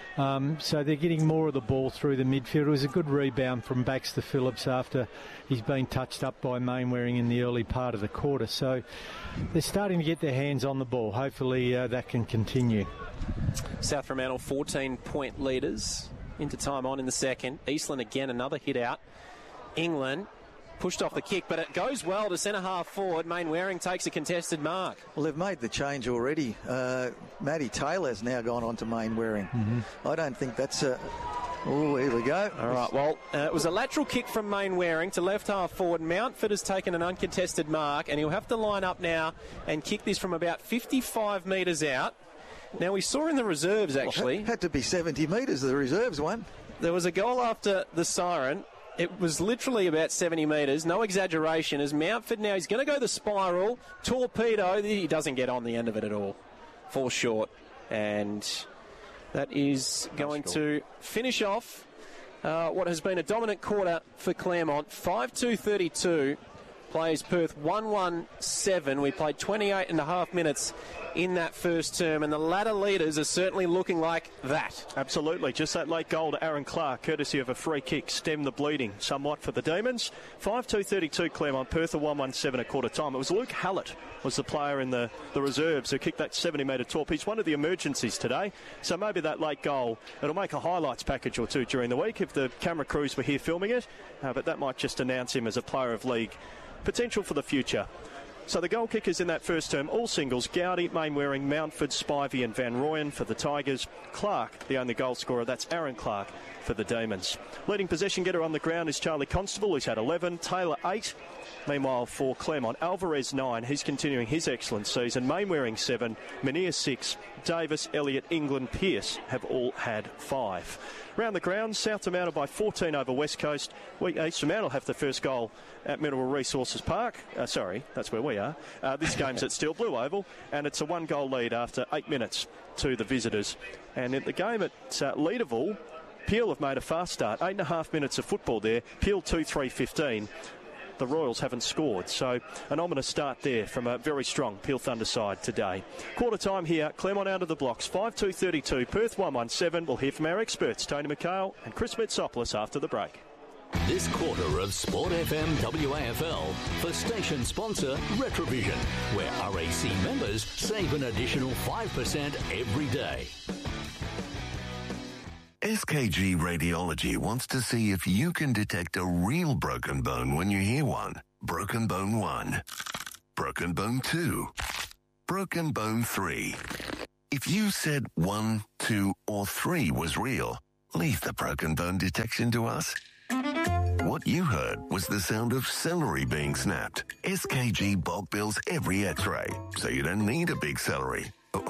F: So they're getting more of the ball through the midfield. It was a good rebound from Baxter Phillips after he's been touched up by Mainwaring in the early part of the quarter. So they're starting to get their hands on the ball. Hopefully that can continue.
G: South Fremantle 14-point leaders into time on in the second. Eastland again, another hit out. England pushed off the kick, but it goes well to centre half forward. Mainwaring takes a contested mark.
E: Well, they've made the change already. Matty Taylor's now gone on to Mainwaring. Mm-hmm. I don't think that's a... Oh, here we go.
G: All right, well, it was a lateral kick from Mainwaring to left half forward. Mountford has taken an uncontested mark, and he'll have to line up now and kick this from about 55 metres out. Now, we saw in the reserves, actually...
E: Well, had to be 70 metres, the reserves one.
G: There was a goal after the siren. It was literally about 70 metres, no exaggeration, as Mountford now, he's going to go the spiral, torpedo, he doesn't get on the end of it at all, falls short, and that is going to finish off what has been a dominant quarter for Claremont. 5-2-32, plays Perth 1-1-7. We played 28 and a half minutes in that first term, and the ladder leaders are certainly looking like that.
D: Absolutely. Just that late goal to Aaron Clark, courtesy of a free kick, stemmed the bleeding somewhat for the Demons. 5-2-32 Claremont. Perth are 1-1-7 at quarter time. It was Luke Hallett was the player in the reserves who kicked that 70-metre torp. He's one of the emergencies today, so maybe that late goal, it'll make a highlights package or two during the week if the camera crews were here filming it, but that might just announce him as a player of league potential for the future. So the goal kickers in that first term, all singles: Gowdy, Mainwaring, Mountford, Spivey and Van Rooyen for the Tigers. Clark, the only goal scorer, that's Aaron Clark for the Demons. Leading possession getter on the ground is Charlie Constable, who's had 11, Taylor 8. Meanwhile, for Claremont, Alvarez 9, he's continuing his excellent season. Mainwaring 7, Mania 6, Davis, Elliott, England, Pearce have all had 5. Round the ground, South Fremantle by 14 over West Coast. East Fremantle have the first goal at Mineral Resources Park. That's where we are. This game's at Steel Blue Oval, and it's a 1-goal lead after 8 minutes to the visitors. And in the game at Leederville, Peel have made a fast start. 8.5 minutes of football there. Peel 2-3-15. The Royals haven't scored, so an ominous start there from a very strong Peel Thunder side today. Quarter time here, Claremont out of the blocks, 5-2-32, Perth 1-1-7. We'll hear from our experts, Tony McHale and Chris Mitsopoulos, after the break.
H: This quarter of Sport FM WAFL for station sponsor Retrovision, where RAC members save an additional 5% every day.
I: SKG Radiology wants to see if you can detect a real broken bone when you hear one. Broken bone 1. Broken bone 2. Broken bone 3. If you said 1, 2, or 3 was real, leave the broken bone detection to us. What you heard was the sound of celery being snapped. SKG bulk bills every x-ray, so you don't need a big salary.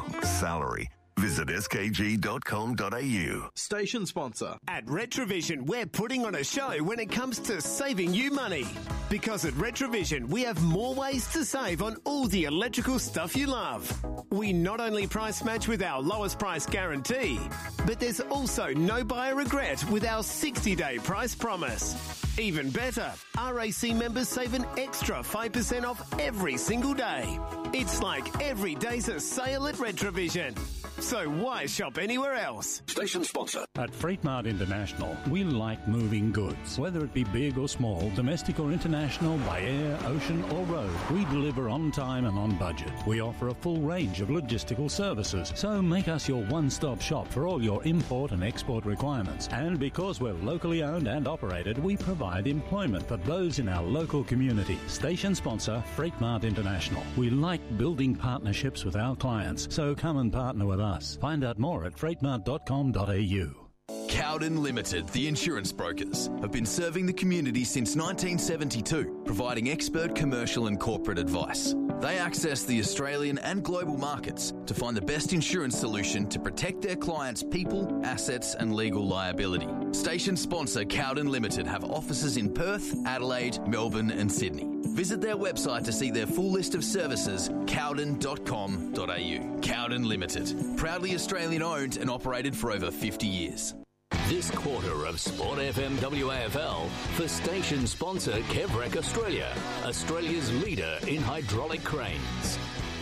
I: Visit skg.com.au.
J: Station sponsor.
K: At Retrovision, we're putting on a show when it comes to saving you money. Because at Retrovision, we have more ways to save on all the electrical stuff you love. We not only price match with our lowest price guarantee, but there's also no buyer regret with our 60-day price promise. Even better, RAC members save an extra 5% off every single day. It's like every day's a sale at Retrovision. So why shop anywhere else?
H: Station sponsor.
A: At Freight Mart International, we like moving goods. Whether it be big or small, domestic or international, by air, ocean or road, we deliver on time and on budget. We offer a full range of logistical services, so make us your one-stop shop for all your import and export requirements. And because we're locally owned and operated, we provide employment for those in our local community. Station sponsor, Freight Mart International. We like building partnerships with our clients, so come and partner with us. Find out more at freightmart.com.au.
L: Cowden Limited, the insurance brokers, have been serving the community since 1972, providing expert commercial and corporate advice. They access the Australian and global markets to find the best insurance solution to protect their clients' people, assets and legal liability. Station sponsor Cowden Limited have offices in Perth, Adelaide, Melbourne and Sydney. Visit their website to see their full list of services, cowden.com.au. Cowden Limited, proudly Australian owned and operated for over 50 years.
H: This quarter of Sport FM WAFL for station sponsor Kevrec Australia, Australia's leader in hydraulic cranes.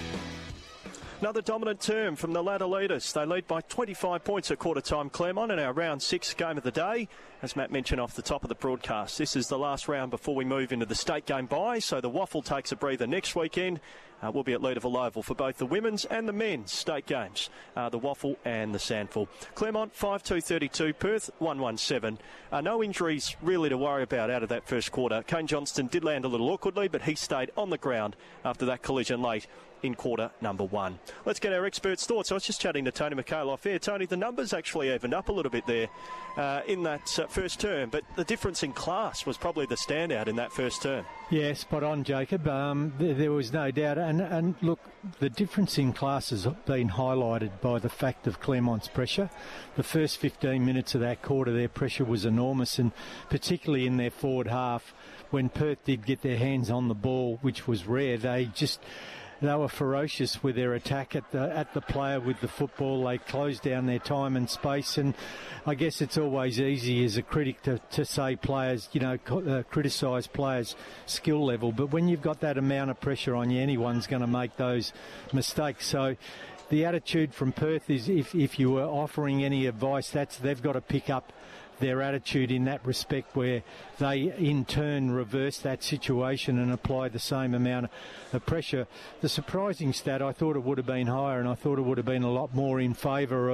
D: Another dominant term from the ladder leaders. They lead by 25 points at quarter time, Claremont, in our round 6 game of the day. As Matt mentioned off the top of the broadcast, this is the last round before we move into the state game bye, so the Waffle takes a breather next weekend. We'll be at Leederville Oval for both the women's and the men's state games, the Waffle and the Sandful. Claremont 5-2-32, Perth 1-1-7. No injuries really to worry about out of that first quarter. Kane Johnston did land a little awkwardly, but he stayed on the ground after that collision late in quarter number 1. Let's get our experts' thoughts. I was just chatting to Tony McHale off air. Tony, the numbers actually evened up a little bit there in that first term, but the difference in class was probably the standout in that first term.
F: Yeah, spot on, Jacob. There was no doubt. And look, the difference in class has been highlighted by the fact of Claremont's pressure. The first 15 minutes of that quarter, their pressure was enormous, and particularly in their forward half, when Perth did get their hands on the ball, which was rare, they were ferocious with their attack at the player with the football. They closed down their time and space, and I guess it's always easy as a critic to say players, criticise players' skill level, but when you've got that amount of pressure on you, anyone's going to make those mistakes. So the attitude from Perth is, if you were offering any advice, they've got to pick up their attitude in that respect, where they in turn reverse that situation and apply the same amount of pressure. The surprising stat, I thought it would have been higher, and I thought it would have been a lot more in favour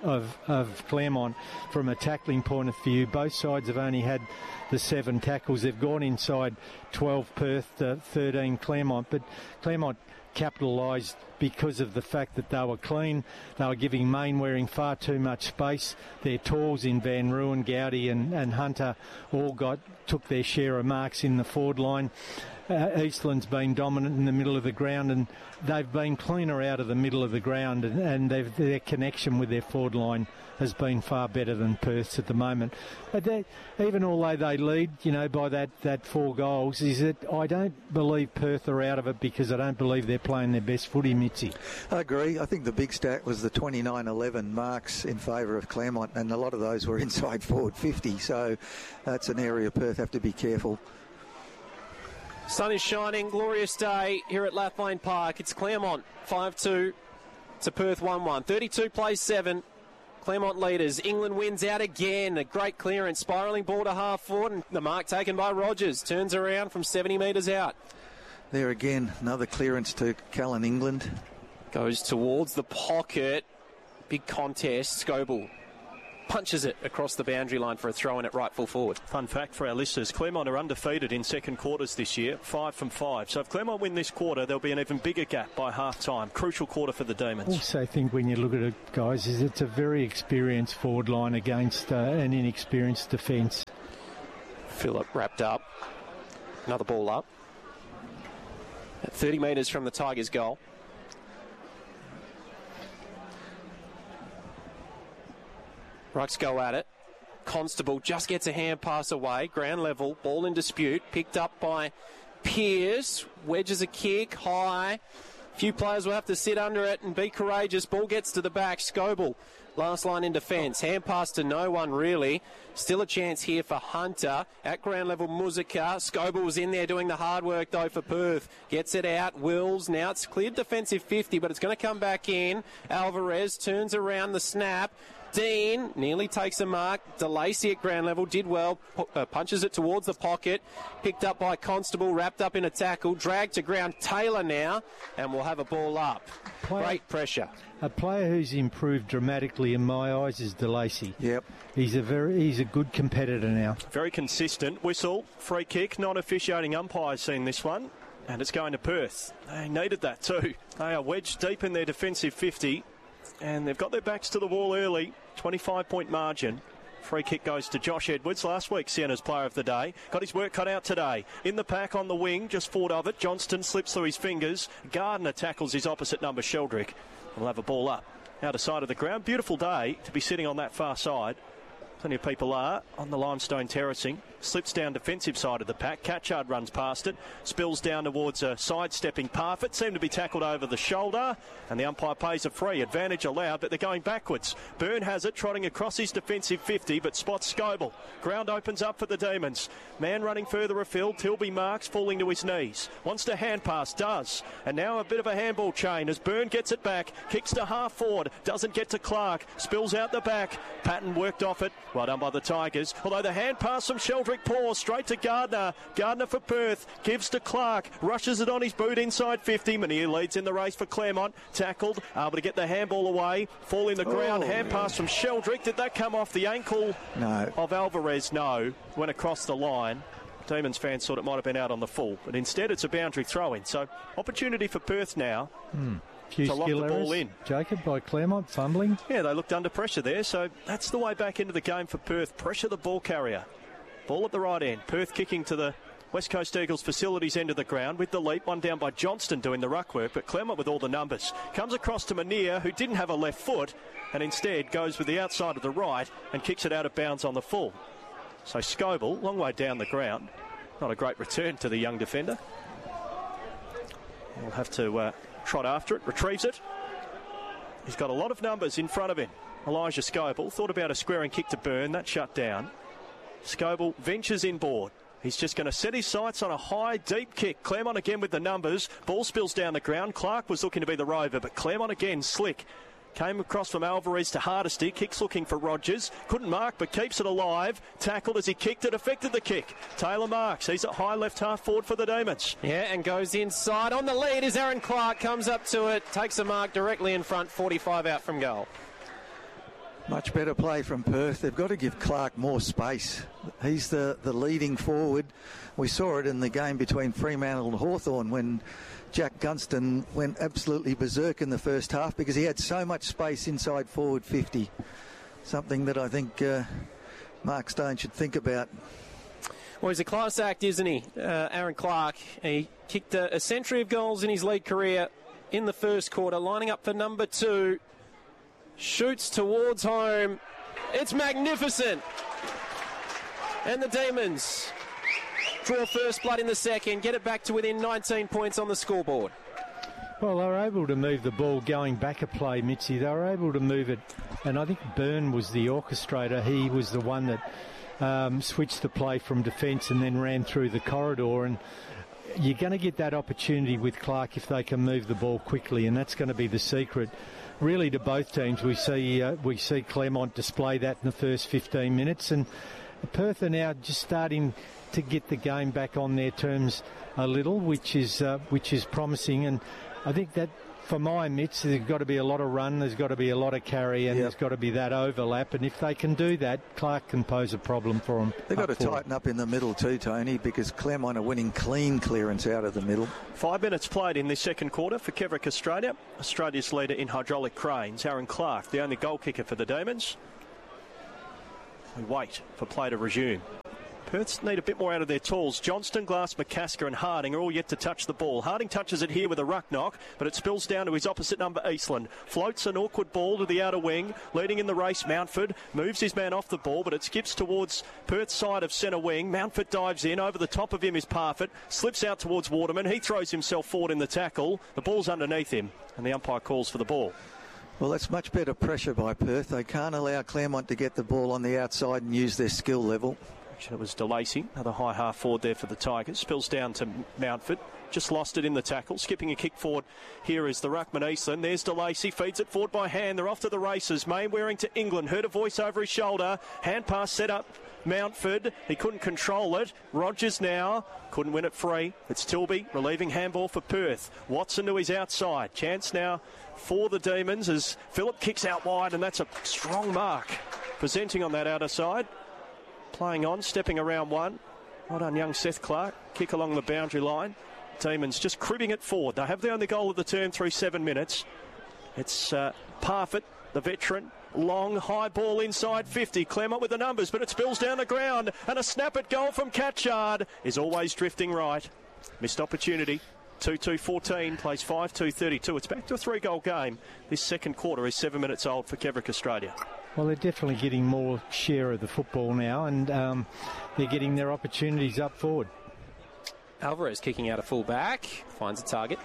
F: of Claremont from a tackling point of view. Both sides have only had the 7 tackles. They've gone inside 12 Perth, 13 Claremont, but Claremont capitalised because of the fact that they were clean. They were giving Mainwaring far too much space. Their talls in Van Ruin, Gowdy and Hunter all took their share of marks in the forward line. Eastland's been dominant in the middle of the ground, and they've been cleaner out of the middle of the ground, and their connection with their forward line has been far better than Perth's at the moment. But even although they lead, by that 4 goals, is that I don't believe Perth are out of it, because I don't believe they're playing their best footy, Mitzi.
E: I agree. I think the big stat was the 29-11 marks in favour of Claremont, and a lot of those were inside forward 50, so that's an area Perth have to be careful.
G: Sun is shining, glorious day here at Lathlane Park. It's Claremont 5-2 to Perth 1-1. 32 plays 7. Claremont leaders. England wins out again. A great clearance. Spiralling ball to half forward, and the mark taken by Rogers. Turns around from 70 metres out.
E: There again, another clearance to Callan England.
G: Goes towards the pocket. Big contest. Scoble punches it across the boundary line for a throw in at right full forward.
D: Fun fact for our listeners, Claremont are undefeated in second quarters this year, 5 from 5. So if Claremont win this quarter, there'll be an even bigger gap by half-time. Crucial quarter for the Demons.
F: Also think when you look at it, guys, is it's a very experienced forward line against an inexperienced defence.
G: Phillip wrapped up. Another ball up. At 30 metres from the Tigers' goal. Rucks go at it. Constable just gets a hand pass away. Ground level. Ball in dispute. Picked up by Pearce. Wedges a kick. High. Few players will have to sit under it and be courageous. Ball gets to the back. Scoble. Last line in defence. Hand pass to no one, really. Still a chance here for Hunter. At ground level, Muzika. Scoble was in there doing the hard work, though, for Perth. Gets it out. Wills. Now it's cleared defensive 50, but it's going to come back in. Alvarez turns around the snap. Dean nearly takes a mark. DeLacy at ground level did well. Punches it towards the pocket. Picked up by Constable. Wrapped up in a tackle. Dragged to ground. Taylor now. And we'll have a ball up. Great pressure.
F: A player who's improved dramatically in my eyes is DeLacy.
E: Yep.
F: He's a good competitor now.
D: Very consistent. Whistle. Free kick. Non-officiating umpires seen this one. And it's going to Perth. They needed that too. They are wedged deep in their defensive 50. And they've got their backs to the wall early. 25-point margin. Free kick goes to Josh Edwards, last week Sienna's player of the day. Got his work cut out today. In the pack on the wing, just forward of it. Johnston slips through his fingers. Gardner tackles his opposite number, Sheldrick. We'll have a ball up. Out of sight of the ground. Beautiful day to be sitting on that far side. Plenty of people are on the limestone terracing. Slips down defensive side of the pack. Catchard runs past it. Spills down towards a sidestepping Parfitt. Seemed to be tackled over the shoulder. And the umpire pays a free. Advantage allowed, but they're going backwards. Byrne has it, trotting across his defensive 50, but spots Scoble. Ground opens up for the Demons. Man running further afield. Tilby Marks falling to his knees. Wants to hand pass. Does. And now a bit of a handball chain as Byrne gets it back. Kicks to half forward. Doesn't get to Clark. Spills out the back. Patton worked off it. Well done by the Tigers. Although the hand pass from Sheldrick poor, straight to Gardner. Gardner for Perth. Gives to Clark. Rushes it on his boot inside 50. Menier leads in the race for Claremont. Tackled. Able to get the handball away. Fall in the ground. Hand pass from Sheldrick. Did that come off the ankle of Alvarez? No. Went across the line. Demons fans thought it might have been out on the full. But instead it's a boundary throw-in. So opportunity for Perth now.
F: Few
D: to lock the ball in.
F: Jacob, by Claremont, fumbling.
D: Yeah, they looked under pressure there, so that's the way back into the game for Perth. Pressure the ball carrier. Ball at the right end. Perth kicking to the West Coast Eagles facilities end of the ground with the leap. One down by Johnston doing the ruck work, but Claremont with all the numbers. Comes across to Menier, who didn't have a left foot, and instead goes with the outside of the right and kicks it out of bounds on the full. So Scoble, long way down the ground. Not a great return to the young defender. We'll have to trot after it, retrieves it. He's got a lot of numbers in front of him. Elijah Scoble thought about a squaring kick to Byrne, that shut down. Scoble ventures inboard. He's just going to set his sights on a high, deep kick. Claremont again with the numbers. Ball spills down the ground. Clark was looking to be the rover, but Claremont again slick. Came across from Alvarez to Hardesty. Kicks looking for Rogers. Couldn't mark, but keeps it alive. Tackled as he kicked it. Affected the kick. Taylor marks. He's at high left half forward for the Demons.
G: Yeah, and goes inside. On the lead is Aaron Clark. Comes up to it. Takes a mark directly in front. 45 out from goal.
E: Much better play from Perth. They've got to give Clark more space. He's the leading forward. We saw it in the game between Fremantle and Hawthorn when Jack Gunston went absolutely berserk in the first half because he had so much space inside forward 50. Something that I think Mark Stone should think about.
G: Well, he's a class act, isn't he? Aaron Clark. He kicked a century of goals in his league career in the first quarter, lining up for number 2. Shoots towards home. It's magnificent. And the Demons draw first blood in the second, get it back to within 19 points on the scoreboard.
F: Well, they were able to move the ball going back a play, Mitzi. They were able to move it, and I think Byrne was the orchestrator. He was the one that switched the play from defence and then ran through the corridor, and you're going to get that opportunity with Clark if they can move the ball quickly, and that's going to be the secret. really to both teams. We see Claremont display that in the first 15 minutes, and Perth are now just starting to get the game back on their terms a little, which is promising. And I think that for my mitts, there's got to be a lot of run, there's got to be a lot of carry, and there's got to be that overlap. And if they can do that, Clark can pose a problem for them.
E: They've got to tighten up in the middle too, Tony, because Claremont are winning clean clearance out of the middle.
D: 5 minutes played in this second quarter for Keverick Australia. Australia's leader in hydraulic cranes, Aaron Clark, the only goal kicker for the Demons. We wait for play to resume. Perths need a bit more out of their tools. Johnston, Glass, McCasker and Harding are all yet to touch the ball. Harding touches it here with a ruck knock, but it spills down to his opposite number, Eastland. Floats an awkward ball to the outer wing. Leading in the race, Mountford moves his man off the ball, but it skips towards Perth's side of centre wing. Mountford dives in. Over the top of him is Parfitt. Slips out towards Waterman. He throws himself forward in the tackle. The ball's underneath him, and the umpire calls for the ball.
E: Well, that's much better pressure by Perth. They can't allow Claremont to get the ball on the outside and use their skill level.
D: It was DeLacy, another high half forward there for the Tigers. Spills down to Mountford. Just lost it in the tackle. Skipping a kick forward here is the ruckman Eastland. There's DeLacy. Feeds it forward by hand. They're off to the races. Mainwaring to England. Heard a voice over his shoulder. Hand pass set up Mountford. He couldn't control it. Rogers now. Couldn't win it free. It's Tilby relieving handball for Perth. Watson to his outside. Chance now for the Demons as Phillip kicks out wide, and that's a strong mark. Presenting on that outer side. Playing on, stepping around one. Well done, young Seth Clark. Kick along the boundary line. Demons just cribbing it forward. They have the only goal of the term through 7 minutes. It's Parfitt, the veteran. Long, high ball inside 50. Claremont with the numbers, but it spills down the ground. And a snap at goal from Catchard is always drifting right. Missed opportunity. 2-2-14, plays 5-2-32. It's back to a 3-goal game. This second quarter is 7 minutes old for Keverick Australia.
F: Well, they're definitely getting more share of the football now, and they're getting their opportunities up forward.
G: Alvarez kicking out a full back, finds a target.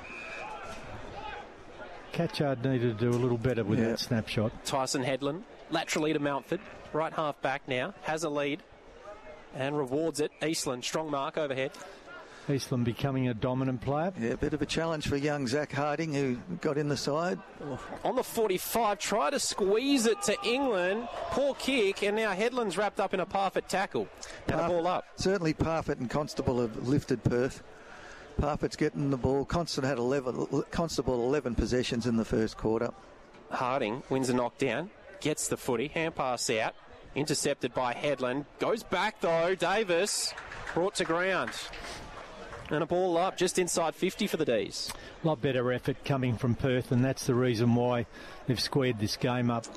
F: Catchard needed to do a little better with that snapshot.
G: Tyson Headland, laterally to Mountford, right half back now, has a lead and rewards it. Eastland, strong mark overhead.
F: Eastland becoming a dominant player.
E: Yeah, a bit of a challenge for young Zach Harding, who got in the side.
G: On the 45, try to squeeze it to England. Poor kick, and now Headland's wrapped up in a Parfitt tackle. And a ball up.
E: Certainly Parfitt and Constable have lifted Perth. Parfitt's getting the ball. Constable 11 possessions in the first quarter.
G: Harding wins a knockdown, gets the footy, hand pass out, intercepted by Headland. Goes back though, Davis brought to ground. And a ball up just inside 50 for the D's.
F: A lot better effort coming from Perth, and that's the reason why they've squared this game up.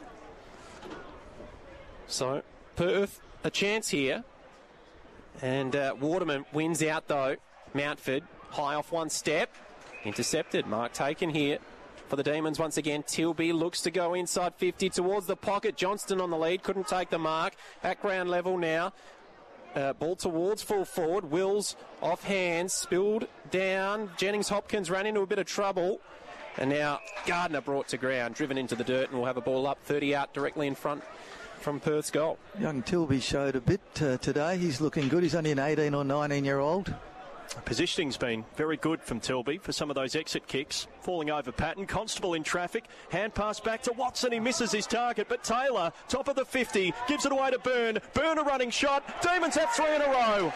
G: So, Perth, a chance here. And Waterman wins out, though. Mountford, high off one step. Intercepted. Mark taken here for the Demons once again. Tilby looks to go inside 50 towards the pocket. Johnston on the lead. Couldn't take the mark. At ground level now. Ball towards full forward. Wills off hands, spilled down. Jennings Hopkins ran into a bit of trouble. And now Gardner brought to ground, driven into the dirt, and we'll have a ball up 30 out directly in front from Perth's goal.
E: Young Tilby showed a bit today. He's looking good. He's only an 18 or 19-year-old.
D: Positioning's been very good from Tilby for some of those exit kicks. Falling over Patton. Constable in traffic. Hand pass back to Watson. He misses his target, but Taylor, top of the 50, gives it away to Byrne. Byrne a running shot. Demons have 3 in a row.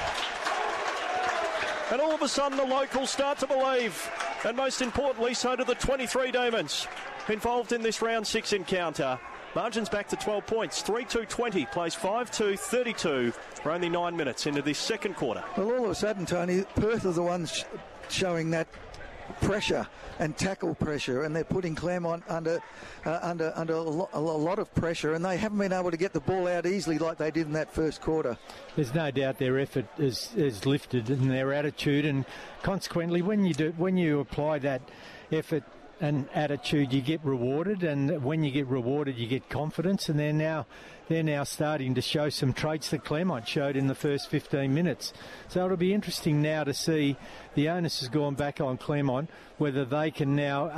D: And all of a sudden the locals start to believe. And most importantly, so do the 23 Demons involved in this round 6 encounter. Margins back to 12 points. 3-2-20, plays 5-2-32. We're only 9 minutes into this second quarter.
E: Well, all of a sudden, Tony, Perth are the ones showing that pressure and tackle pressure, and they're putting Claremont under a lot of pressure, and they haven't been able to get the ball out easily like they did in that first quarter.
F: There's no doubt their effort is lifted and their attitude, and consequently, when you apply that effort and attitude, you get rewarded, and when you get rewarded, you get confidence, and they're now they're now starting to show some traits that Claremont showed in the first 15 minutes. So it'll be interesting now to see, the onus has gone back on Claremont, whether they can now,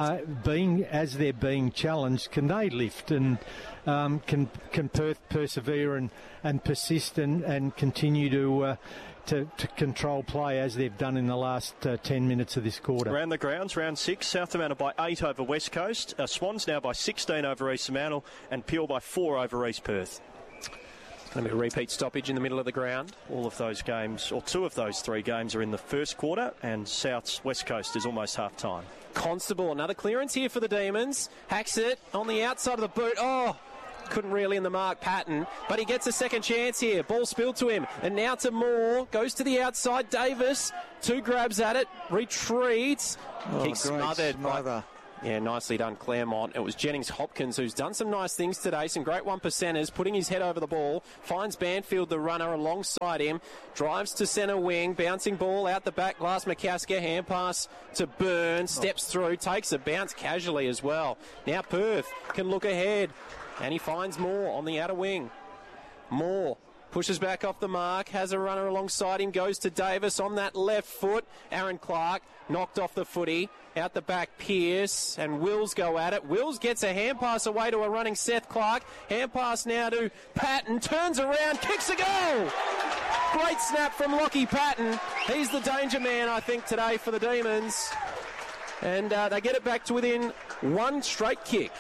F: as they're being challenged, can they lift and can Perth persevere and persist and continue to control play as they've done in the last 10 minutes of this quarter.
D: Around the grounds, round 6, South Fremantle by 8 over West Coast, Swans now by 16 over East Fremantle, and Peel by 4 over East Perth.
G: Going to be a repeat stoppage in the middle of the ground.
D: All of those games, or 2 of those 3 games, are in the first quarter, and South's West Coast is almost half-time.
G: Constable, another clearance here for the Demons. Hacks it on the outside of the boot. Oh! Couldn't reel in the mark, Patton, but he gets a second chance here. Ball spilled to him, and now to Moore. Goes to the outside. Davis, 2 grabs at it, retreats. He's smothered. Yeah, nicely done, Claremont. It was Jennings-Hopkins who's done some nice things today, some great 1%ers, putting his head over the ball, finds Banfield, the runner, alongside him, drives to centre wing, bouncing ball out the back, Glass McCasker, hand pass to Byrne, steps through, takes a bounce casually as well. Now Perth can look ahead, and he finds Moore on the outer wing. Moore pushes back off the mark, has a runner alongside him, goes to Davis on that left foot. Aaron Clark knocked off the footy. Out the back, Pearce and Wills go at it. Wills gets a hand pass away to a running Seth Clark. Hand pass now to Patton. Turns around, kicks a goal. Great snap from Lockie Patton. He's the danger man, I think, today for the Demons. And they get it back to within 1 straight kick.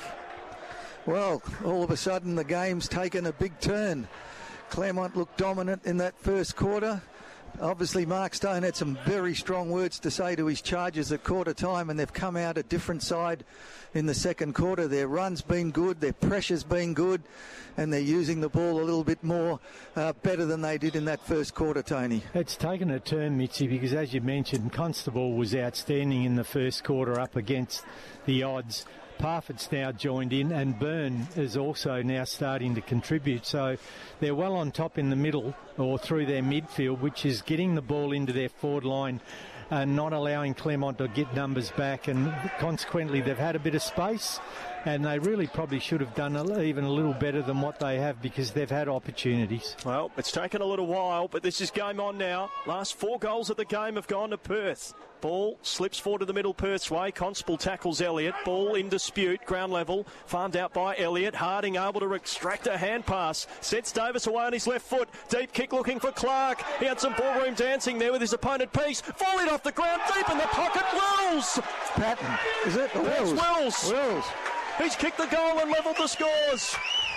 E: Well, all of a sudden the game's taken a big turn. Claremont looked dominant in that first quarter. Obviously, Mark Stone had some very strong words to say to his Chargers at quarter time, and they've come out a different side in the second quarter. Their run's been good, their pressure's been good, and they're using the ball a little bit more better than they did in that first quarter, Tony.
F: It's taken a turn, Mitzi, because as you mentioned, Constable was outstanding in the first quarter up against the odds. Parfitt's now joined in, and Byrne is also now starting to contribute. So they're well on top in the middle or through their midfield, which is getting the ball into their forward line and not allowing Claremont to get numbers back. And consequently, they've had a bit of space, and they really probably should have done even a little better than what they have because they've had opportunities.
D: Well, it's taken a little while, but this is game on now. Last 4 goals of the game have gone to Perth. Ball slips forward to the middle Perth's way. Constable tackles Elliott. Ball in dispute, ground level. Farmed out by Elliott. Harding able to extract a hand pass. Sets Davis away on his left foot. Deep kick looking for Clark. He had some ballroom dancing there with his opponent Peace. Volleyed off the ground, deep in the pocket. Wills!
E: Patton, is it?
D: That's
E: Wills.
D: Wills. He's kicked the goal and levelled the scores.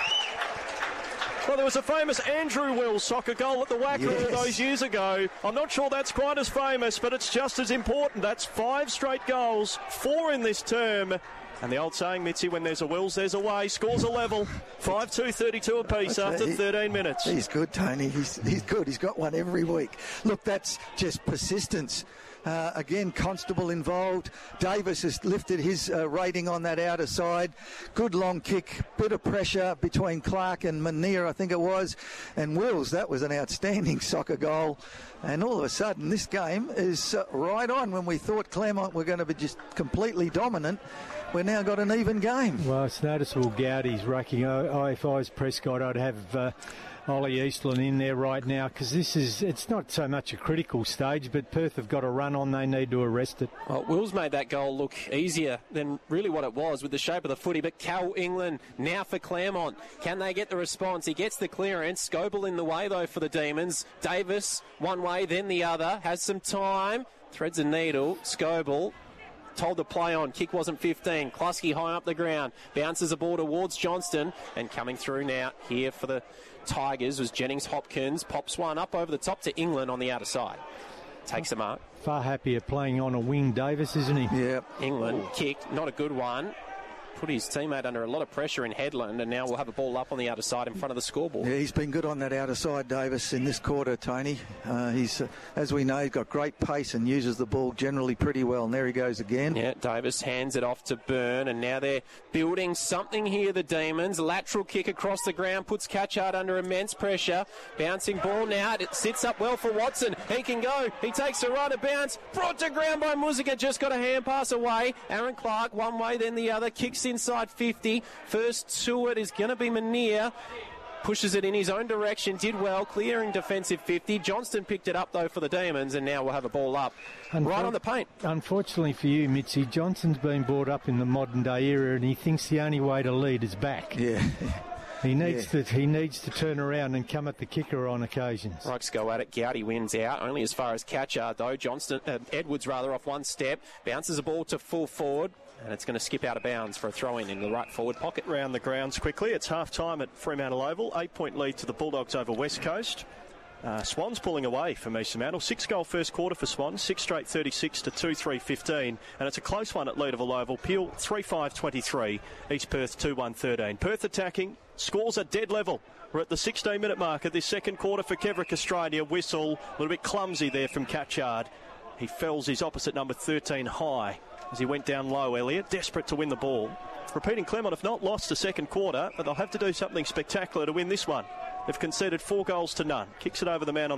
D: Well, there was a famous Andrew Wills soccer goal at the Wacker all those years ago. I'm not sure that's quite as famous, but it's just as important. That's 5 straight goals, 4 in this term. And the old saying, Mitzi, when there's a Wills, there's a way. Scores a level, 5-2, 32 apiece after 13 minutes.
E: He's good, Tony. He's good. He's got one every week. Look, that's just persistence. Again, Constable involved. Davis has lifted his rating on that outer side. Good long kick, bit of pressure between Clark and Munir, I think it was. And Wills, that was an outstanding soccer goal. And all of a sudden, this game is right on. When we thought Claremont were going to be just completely dominant, we've now got an even game.
F: Well, it's noticeable Gowdy's racking. If I was Prescott, I'd have Ollie Eastland in there right now, because it's not so much a critical stage, but Perth have got a run on. They need to arrest it.
G: Well, Wills made that goal look easier than really what it was with the shape of the footy, but Cal England now for Claremont. Can they get the response? He gets the clearance. Scoble in the way, though, for the Demons. Davis, one way, then the other. Has some time. Threads a needle. Scoble told to play on. Kick wasn't 15. Klusky high up the ground. Bounces the ball towards Johnston. And coming through now here for the Tigers was Jennings-Hopkins. Pops one up over the top to England on the outer side. Takes the mark.
F: Far happier playing on a wing, Davis, isn't he?
E: Yeah.
G: England kick, not a good one. Put his teammate under a lot of pressure in Headland, and now we'll have a ball up on the outer side in front of the scoreboard.
E: Yeah, he's been good on that outer side, Davis, in this quarter, Tony. He's, as we know, he's got great pace and uses the ball generally pretty well. And there he goes again.
G: Yeah, Davis hands it off to Byrne, and now they're building something here, the Demons. Lateral kick across the ground, puts Catchard under immense pressure. Bouncing ball now, it sits up well for Watson. He can go, he takes a right, a bounce, brought to ground by Muzica, just got a hand pass away. Aaron Clark, one way, then the other, kicks inside 50. First to it is going to be Munir. pushes it in his own direction, did well, clearing defensive 50. Johnston picked it up, though, for the Demons, and now we'll have a ball up right on the paint.
F: Unfortunately for you, Mitzi, Johnston's been brought up in the modern-day era, and he thinks the only way to lead is back.
E: Yeah.
F: He needs to turn around and come at the kicker on occasions.
G: Rokes go at it. Gowdy wins out, only as far as Catchard, though. Edwards off one step, bounces the ball to full forward, and it's going to skip out of bounds for a throw-in the right forward pocket.
D: Round the grounds quickly. It's half-time at Fremantle Oval. 8-point lead to the Bulldogs over West Coast. Swans pulling away from East Fremantle. 6-goal first quarter for Swans. 6 straight 36 to 2-3-15. And it's a close one at Leederville Oval. Peel 3-5-23. East Perth 2-1-13. Perth attacking. Scores are dead level. We're at the 16-minute mark of this second quarter for Kevrick Australia. Whistle. A little bit clumsy there from Catchard. He fells his opposite number 13 high as he went down low, Elliott. Desperate to win the ball. Repeating, Claremont have not lost the second quarter, but they'll have to do something spectacular to win this one. They've conceded 4 goals to none. Kicks it over the man on